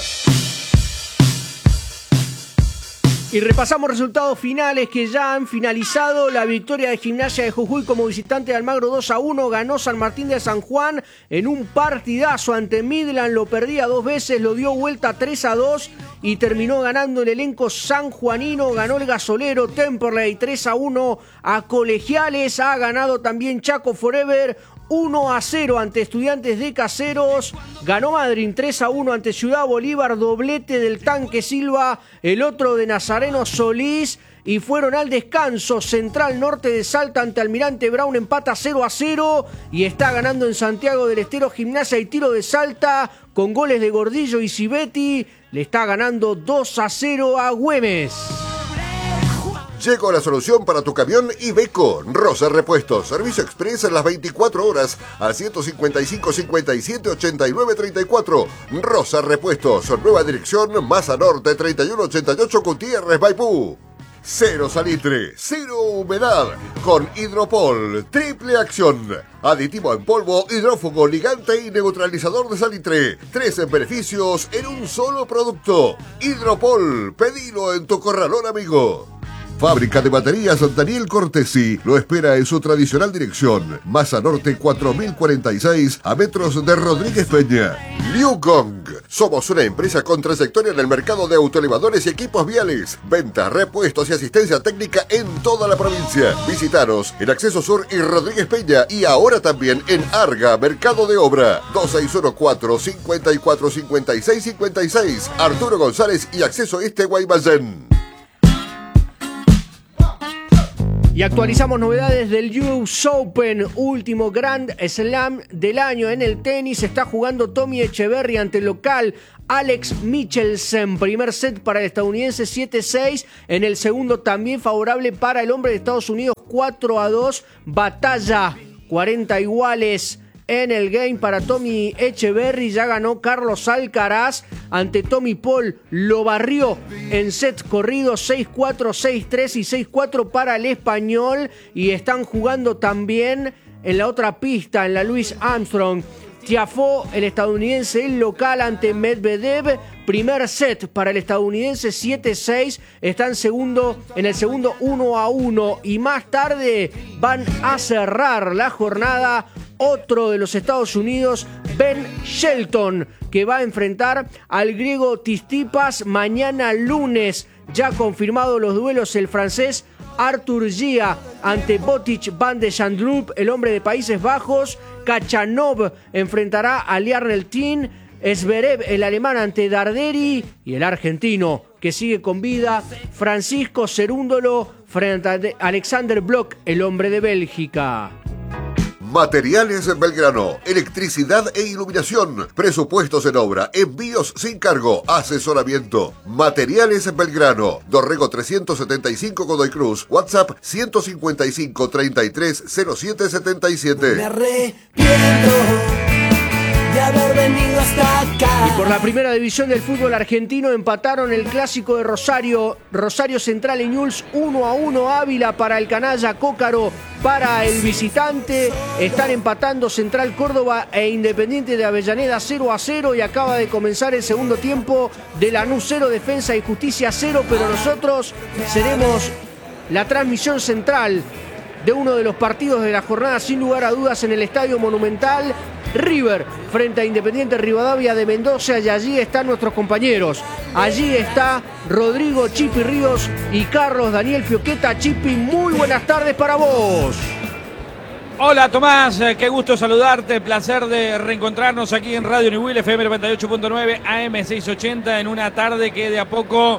Y repasamos resultados finales que ya han finalizado. La victoria de Gimnasia de Jujuy como visitante de Almagro dos a uno. Ganó San Martín de San Juan en un partidazo ante Midland. Lo perdía dos veces, lo dio vuelta tres a dos y terminó ganando el elenco sanjuanino. Ganó el Gasolero Temperley tres a uno a Colegiales. Ha ganado también Chaco Forever uno a cero ante Estudiantes de Caseros. Ganó Madryn tres a uno ante Ciudad Bolívar, doblete del Tanque Silva, el otro de Nazareno Solís. Y fueron al descanso. Central Norte de Salta ante Almirante Brown empata cero a cero. Y está ganando en Santiago del Estero Gimnasia y Tiro de Salta con goles de Gordillo y Cibetti. Le está ganando dos a cero a Güemes. Llegó la solución para tu camión Iveco. Rosa Repuestos. Servicio express en las veinticuatro horas al ciento cincuenta y cinco, cincuenta y siete, ochenta y nueve, treinta y cuatro. Rosa Repuestos. Nueva dirección, Maza Norte, treinta y uno ochenta y ocho, Gutiérrez, Maipú. Cero salitre, cero humedad. Con Hidropol. Triple acción. Aditivo en polvo, hidrófugo, ligante y neutralizador de salitre. Tres beneficios en un solo producto. Hidropol. Pedilo en tu corralón, amigo. Fábrica de baterías Daniel Cortesi lo espera en su tradicional dirección. Maza Norte cuatro mil cuarenta y seis a metros de Rodríguez Peña. Liu Gong, Somos una empresa con trayectoria en el mercado de autoelevadores y equipos viales. Venta, repuestos y asistencia técnica en toda la provincia. Visítanos en Acceso Sur y Rodríguez Peña y ahora también en Arga, Mercado de Obra. dos seis uno cuatro, cinco cuatro cinco seis cinco seis. Arturo González y Acceso Este Guaymallén. Y actualizamos novedades del U S Open, último Grand Slam del año en el tenis. Está jugando Tommy Echeverry ante el local Alex Michelsen. Primer set para el estadounidense siete seis. En el segundo también favorable para el hombre de Estados Unidos cuatro a dos. Batalla cuarenta iguales en el game para Tommy Echeverry. Ya ganó Carlos Alcaraz ante Tommy Paul. Lo barrió en set corrido seis cuatro, seis tres y seis cuatro para el español. Y están jugando también en la otra pista, en la Louis Armstrong. Tiafoe, el estadounidense, el local ante Medvedev. Primer set para el estadounidense siete seis. Está en, segundo, en el segundo uno a uno. Y más tarde van a cerrar la jornada otro de los Estados Unidos, Ben Shelton, que va a enfrentar al griego Tsitsipas mañana lunes. Ya confirmado los duelos, el francés Arthur Gia ante Botic van de Chandrup, el hombre de Países Bajos. Kachanov enfrentará a Liarnel Tin. Zverev, el alemán, ante Darderi. Y el argentino, que sigue con vida, Francisco Cerúndolo frente a Alexander Bloch, el hombre de Bélgica. Materiales Belgrano, electricidad e iluminación, presupuestos en obra, envíos sin cargo, asesoramiento. Materiales Belgrano, Dorrego trescientos setenta y cinco Godoy Cruz, WhatsApp ciento cincuenta y cinco, treinta y tres, cero siete setenta y siete. Me arrepiento de haber venido hasta acá. Y por la primera división del fútbol argentino empataron el clásico de Rosario, Rosario Central y Newell's uno a uno. Ávila para el canalla, Cócaro para el visitante. Están empatando Central Córdoba e Independiente de Avellaneda cero a cero. Y acaba de comenzar el segundo tiempo de Lanús cero, Defensa y Justicia cero. Pero nosotros seremos la transmisión central de uno de los partidos de la jornada, sin lugar a dudas, en el Estadio Monumental. River frente a Independiente Rivadavia de Mendoza, y allí están nuestros compañeros. Allí está Rodrigo Chipi Ríos y Carlos Daniel Fioqueta. Chipi, muy buenas tardes para vos. Hola Tomás, qué gusto saludarte, placer de reencontrarnos aquí en Radio Newell, F M noventa y ocho punto nueve, A M seiscientos ochenta, en una tarde que de a poco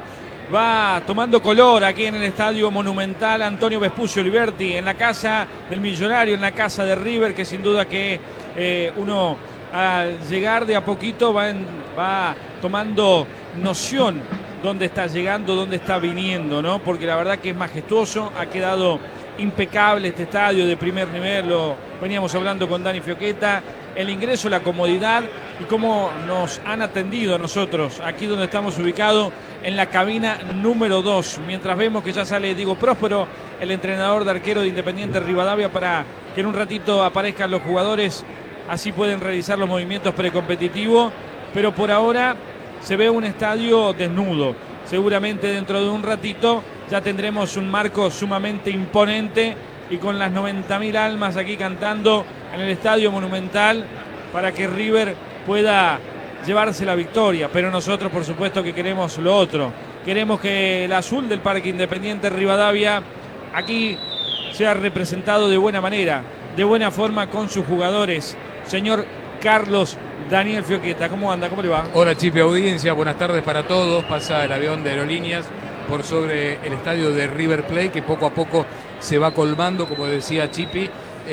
va tomando color aquí en el Estadio Monumental Antonio Vespucio Liberti, en la casa del millonario, en la casa de River, que sin duda que eh, uno al llegar de a poquito va, en, va tomando noción dónde está llegando, dónde está viniendo, ¿no? Porque la verdad que es majestuoso, ha quedado impecable este estadio de primer nivel, lo veníamos hablando con Dani Fioqueta, el ingreso, la comodidad y cómo nos han atendido a nosotros aquí donde estamos ubicados en la cabina número dos, mientras vemos que ya sale Diego Próspero, el entrenador de arquero de Independiente Rivadavia, para que en un ratito aparezcan los jugadores, así pueden realizar los movimientos precompetitivos, pero por ahora se ve un estadio desnudo. Seguramente dentro de un ratito ya tendremos un marco sumamente imponente y con las noventa mil almas aquí cantando en el Estadio Monumental para que River pueda llevarse la victoria. Pero nosotros, por supuesto, que queremos lo otro. Queremos que el azul del Parque Independiente Rivadavia aquí sea representado de buena manera, de buena forma con sus jugadores. Señor Carlos Daniel Fioqueta, ¿cómo anda? ¿Cómo le va? Hola Chipi, audiencia, buenas tardes para todos. Pasa el avión de Aerolíneas por sobre el estadio de River Plate, que poco a poco se va colmando, como decía Chipi.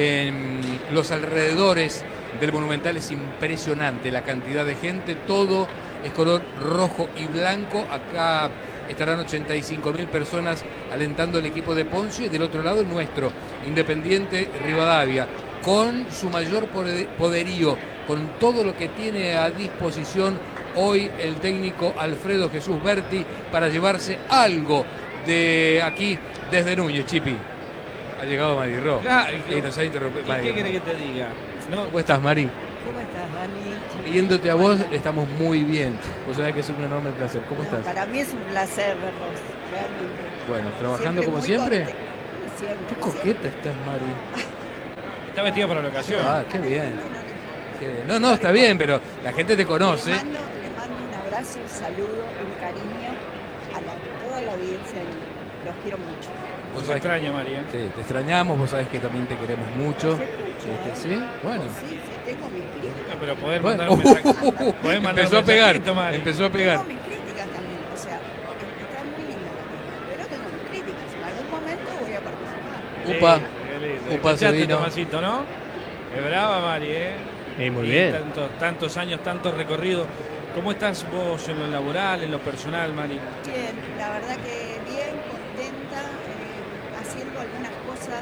En los alrededores del Monumental es impresionante la cantidad de gente, todo es color rojo y blanco. Acá estarán ochenta y cinco mil personas alentando el equipo de Poncio, y del otro lado el nuestro, Independiente Rivadavia, con su mayor poderío, con todo lo que tiene a disposición hoy el técnico Alfredo Jesús Berti para llevarse algo de aquí desde Núñez. Chipi, ha llegado Mari Ro. Claro, y nos ha interrumpido. ¿Qué quiere que te diga? ¿No? ¿Cómo estás, Mari? ¿Cómo estás, Dani? Viéndote a vos, estamos muy bien. Vos sabés que es un enorme placer. ¿Cómo estás? Para mí es un placer verlos, realmente. Bueno, ¿trabajando Siempre como muy siempre? contenta. Siempre, Qué coqueta estás, Mari. Está vestido para la ocasión. Ah, qué bien. Qué bien. No, no, está bien, pero la gente te conoce. Le mando, le mando abrazo, un saludo, un cariño a la, toda la audiencia. Los quiero mucho. Vos te extraña, María. Sí, te extrañamos, vos sabés que también te queremos mucho. Este, ¿Sí? Bueno. Sí, sí, tengo mis críticas. Pero podés Bueno. mandar un mensaje. Podés mandar Empezó un a pegar, mensajito, Mari. empezó a pegar. Tengo mis críticas también, o sea, está muy linda la película, pero tengo mis críticas. En algún momento voy a participar. Upa, Qué lindo. upa, se Escuchaste, vino. Tomasito, ¿no? Es brava, Mari, ¿eh? Eh, muy Y bien. Tantos, tantos años, tanto recorrido. ¿Cómo estás vos en lo laboral, en lo personal, Mari? Bien, la verdad que bien, contenta, eh, haciendo algunas cosas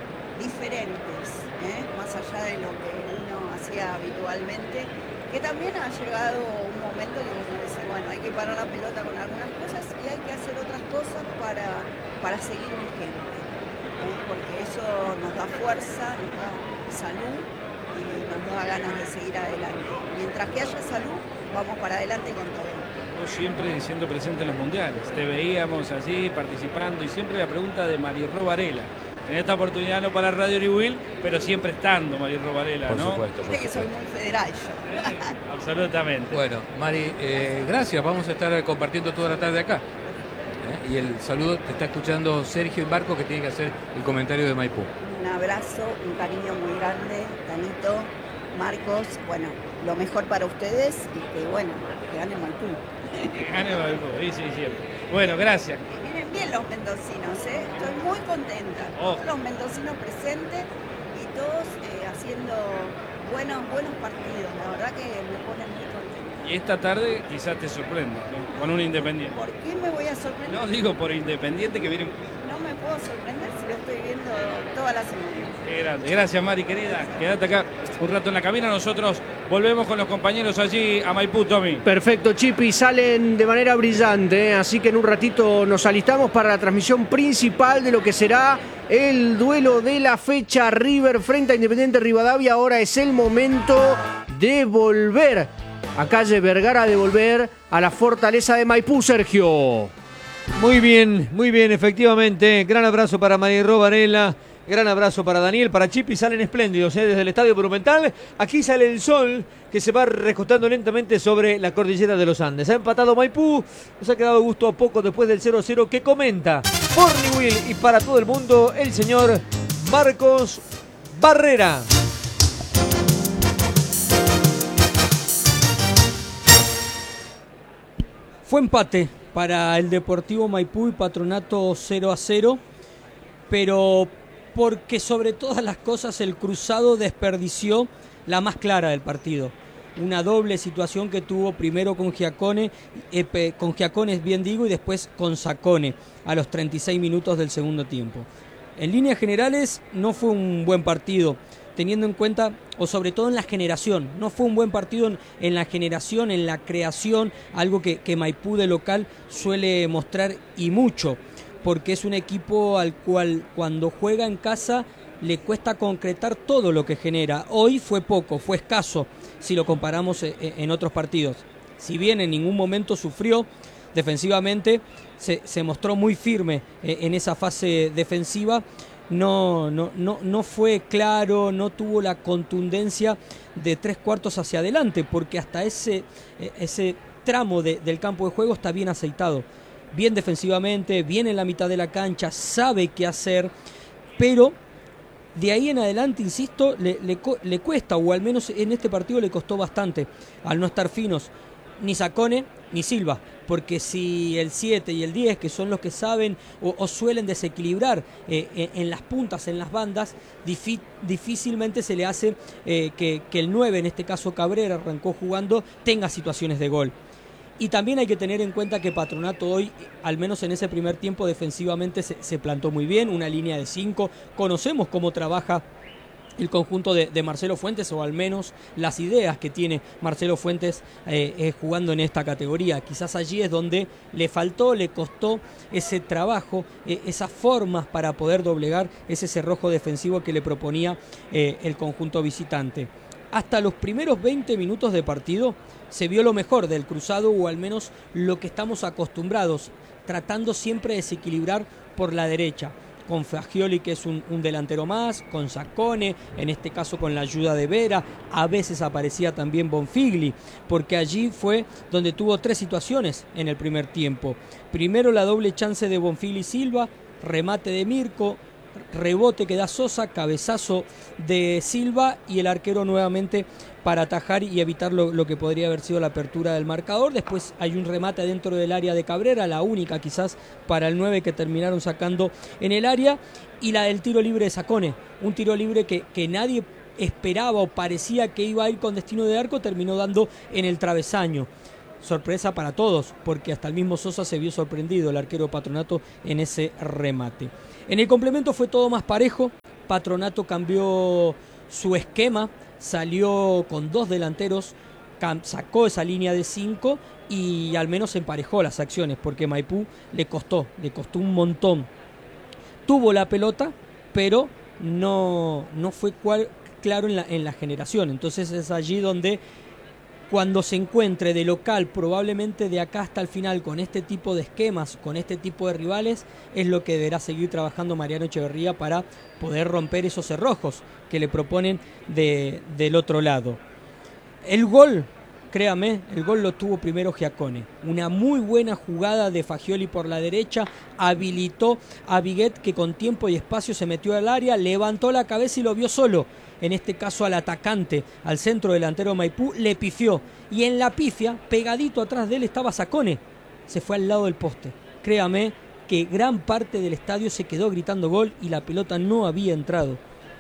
diferentes, ¿eh? Más allá de lo que uno hacía habitualmente, que también ha llegado un momento que uno dice, bueno, hay que parar la pelota con algunas cosas y hay que hacer otras cosas para, para seguir vigente, ¿eh? Porque eso nos da fuerza, nos da salud y nos da ganas de seguir adelante. Mientras que haya salud, vamos para adelante con todo. Vos siempre siendo presente en los mundiales. Te veíamos allí participando y siempre la pregunta de Marirro Varela. En esta oportunidad no para Radio Niwil, pero siempre estando Marirro Varela, Por ¿no? supuesto, por Viste que soy supuesto. muy federal yo. Absolutamente. Bueno, Mari, eh, gracias. Vamos a estar compartiendo toda la tarde acá. ¿Eh? Y el saludo te está escuchando Sergio Embarco, que tiene que hacer el comentario de Maipú. Un abrazo, un cariño muy grande, Danito, Marcos, bueno, lo mejor para ustedes y que bueno, que gane Maipú. Que gane Maipú, sí, sí, siempre. Bueno, gracias. Vienen bien los mendocinos, ¿eh? Estoy muy contenta. Oh. Todos los mendocinos presentes y todos eh, haciendo buenos, buenos partidos. La verdad que me ponen muy contenta. Y esta tarde quizás te sorprenda, ¿no? Con un Independiente. ¿Por qué me voy a sorprender? No digo por Independiente que viene. No me puedo sorprender si lo estoy viendo toda la semana. Qué grande. Gracias, Mari, querida. Quédate acá un rato en la cabina. Nosotros volvemos con los compañeros allí a Maipú, Tommy. Perfecto, Chipi, salen de manera brillante, ¿eh? Así que en un ratito nos alistamos para la transmisión principal de lo que será el duelo de la fecha River frente a Independiente Rivadavia. Ahora es el momento de volver a calle Vergara, de volver a la fortaleza de Maipú, Sergio. Muy bien, muy bien, efectivamente. Gran abrazo para Marirro Varela. Gran abrazo para Daniel, para Chipi, salen espléndidos ¿eh? Desde el Estadio Monumental. Aquí sale el sol que se va recostando lentamente sobre la cordillera de los Andes. Ha empatado Maipú, nos ha quedado gusto a poco después del cero cero que comenta por Niwil y para todo el mundo el señor Marcos Barrera. Fue empate para el Deportivo Maipú y Patronato cero a cero, pero porque sobre todas las cosas el Cruzado desperdició la más clara del partido. Una doble situación que tuvo primero con Giacone, eh, con Giacones bien digo, y después con Sacone a los treinta y seis minutos del segundo tiempo. En líneas generales no fue un buen partido, teniendo en cuenta, o sobre todo en la generación, no fue un buen partido en, en la generación, en la creación, algo que, que Maipú de local suele mostrar y mucho, porque es un equipo al cual cuando juega en casa le cuesta concretar todo lo que genera. Hoy fue poco, fue escaso, si lo comparamos en otros partidos. Si bien en ningún momento sufrió defensivamente, se, se mostró muy firme en esa fase defensiva. No, no, no, no fue claro, no tuvo la contundencia de tres cuartos hacia adelante, porque hasta ese, ese tramo de, del campo de juego está bien aceitado. Bien defensivamente, bien en la mitad de la cancha, sabe qué hacer, pero de ahí en adelante, insisto, le, le, le cuesta, o al menos en este partido le costó bastante, al no estar finos, ni Sacone ni Silva, porque si el siete y el diez, que son los que saben o, o suelen desequilibrar eh, en, en las puntas, en las bandas, difi, difícilmente se le hace eh, que, que el nueve, en este caso Cabrera, arrancó jugando, tenga situaciones de gol. Y también hay que tener en cuenta que Patronato hoy, al menos en ese primer tiempo, defensivamente se, se plantó muy bien, una línea de cinco. Conocemos cómo trabaja el conjunto de, de Marcelo Fuentes, o al menos las ideas que tiene Marcelo Fuentes eh, eh, jugando en esta categoría. Quizás allí es donde le faltó, le costó ese trabajo, eh, esas formas para poder doblegar ese cerrojo defensivo que le proponía eh, el conjunto visitante. Hasta los primeros veinte minutos de partido se vio lo mejor del Cruzado, o al menos lo que estamos acostumbrados, tratando siempre de desequilibrar por la derecha, con Fagioli, que es un, un delantero más, con Saccone, en este caso con la ayuda de Vera, a veces aparecía también Bonfigli, porque allí fue donde tuvo tres situaciones en el primer tiempo. Primero la doble chance de Bonfigli Silva, remate de Mirko, rebote que da Sosa, cabezazo de Silva y el arquero nuevamente para atajar y evitar lo, lo que podría haber sido la apertura del marcador. Después hay un remate dentro del área de Cabrera, la única quizás para el nueve que terminaron sacando en el área, y la del tiro libre de Saccone, un tiro libre que, que nadie esperaba o parecía que iba a ir con destino de arco, terminó dando en el travesaño. Sorpresa para todos, porque hasta el mismo Sosa se vio sorprendido, el arquero Patronato, en ese remate. En el complemento fue todo más parejo. Patronato cambió su esquema, salió con dos delanteros, sacó esa línea de cinco y al menos emparejó las acciones, porque Maipú le costó, le costó un montón. Tuvo la pelota, pero no, no fue cual, claro en la, en la generación. Entonces es allí donde, cuando se encuentre de local, probablemente de acá hasta el final, con este tipo de esquemas, con este tipo de rivales, es lo que deberá seguir trabajando Mariano Echeverría para poder romper esos cerrojos que le proponen de, del otro lado. El gol, créame, el gol lo tuvo primero Giacone. Una muy buena jugada de Fagioli por la derecha, habilitó a Viguet, que con tiempo y espacio se metió al área, levantó la cabeza y lo vio solo. En este caso al atacante, al centro delantero Maipú, le pifió. Y en la pifia, pegadito atrás de él, estaba Saccone. Se fue al lado del poste. Créame que gran parte del estadio se quedó gritando gol y la pelota no había entrado.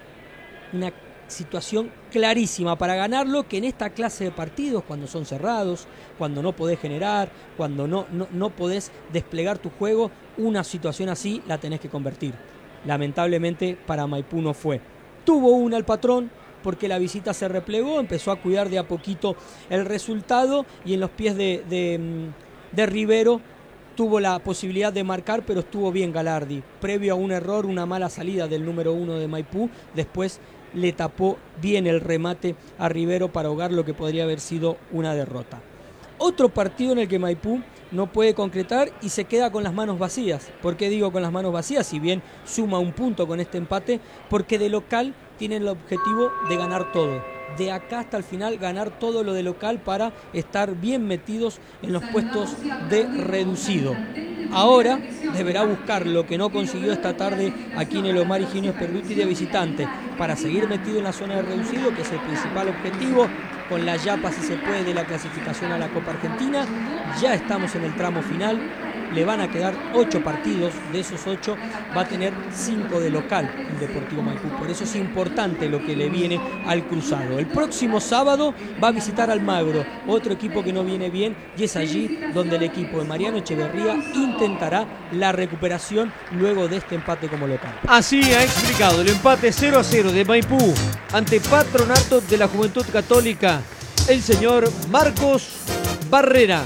Una situación clarísima para ganarlo, que en esta clase de partidos, cuando son cerrados, cuando no podés generar, cuando no, no, no podés desplegar tu juego, una situación así la tenés que convertir. Lamentablemente para Maipú no fue. Tuvo una el patrón, porque la visita se replegó, empezó a cuidar de a poquito el resultado y en los pies de, de, de Rivero tuvo la posibilidad de marcar, pero estuvo bien Galardi. Previo a un error, una mala salida del número uno de Maipú, después le tapó bien el remate a Rivero para ahogar lo que podría haber sido una derrota. Otro partido en el que Maipú no puede concretar y se queda con las manos vacías. ¿Por qué digo con las manos vacías? Si bien suma un punto con este empate, porque de local tienen el objetivo de ganar todo. De acá hasta el final ganar todo lo de local para estar bien metidos en los puestos de reducido. Ahora deberá buscar lo que no consiguió esta tarde aquí en el Omar Higinio Sperduti de visitante, para seguir metido en la zona de reducido, que es el principal objetivo, con la yapa, si se puede, de la clasificación a la Copa Argentina. Ya estamos en el tramo final, le van a quedar ocho partidos, de esos ocho va a tener cinco de local el Deportivo Maipú, por eso es importante lo que le viene al cruzado. El próximo sábado va a visitar Almagro, otro equipo que no viene bien, y es allí donde el equipo de Mariano Echeverría intentará la recuperación luego de este empate como local. Así ha explicado el empate cero a cero de Maipú ante Patronato de la Juventud Católica el señor Marcos Barrera.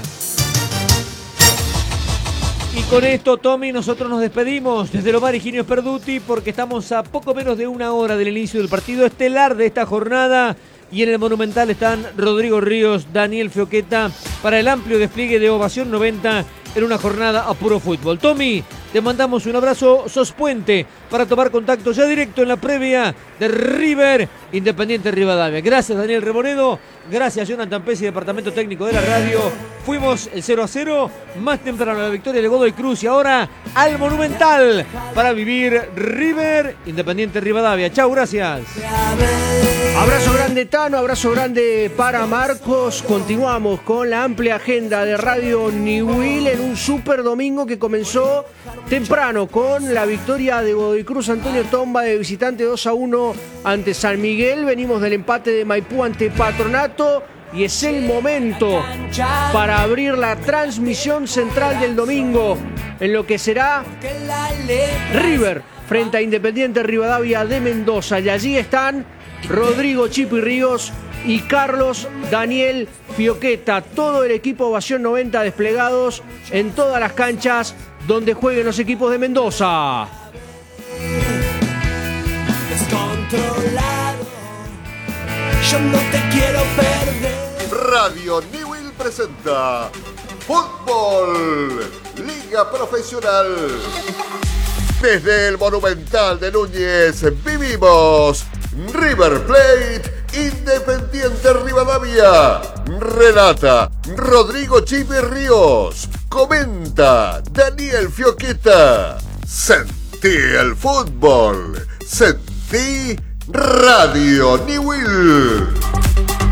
Y con esto, Tommy, nosotros nos despedimos desde el Omar Higinio Sperduti, porque estamos a poco menos de una hora del inicio del partido estelar de esta jornada. Y en el Monumental están Rodrigo Ríos, Daniel Fioqueta, para el amplio despliegue de Ovación noventa en una jornada a puro fútbol. Tommy, te mandamos un abrazo, sos puente para tomar contacto ya directo en la previa de River Independiente Rivadavia. Gracias, Daniel Rebonedo. Gracias, Jonathan Pesci, Departamento Técnico de la Radio. Fuimos el cero a cero, más temprano la victoria de Godoy Cruz, y ahora al Monumental para vivir River Independiente Rivadavia. Chau, gracias. Abrazo grande, Tano, abrazo grande para Marcos. Continuamos con la amplia agenda de Radio Niwil en un super domingo que comenzó temprano con la victoria de Godoy Cruz. Antonio Tomba de visitante dos a uno ante San Miguel. Venimos del empate de Maipú ante Patronato y es el momento para abrir la transmisión central del domingo en lo que será River frente a Independiente Rivadavia de Mendoza. Y allí están Rodrigo Chipi Ríos y Carlos Daniel Fioqueta, todo el equipo Ovación noventa desplegados en todas las canchas donde jueguen los equipos de Mendoza. Descontrolado, yo no te quiero perder. Radio Niwil presenta Fútbol Liga Profesional. Desde el Monumental de Núñez vivimos River Plate Independiente Rivadavia. Relata Rodrigo Chipe Ríos. Comenta Daniel Fioqueta. Sentí el fútbol. Sentí Radio Newell.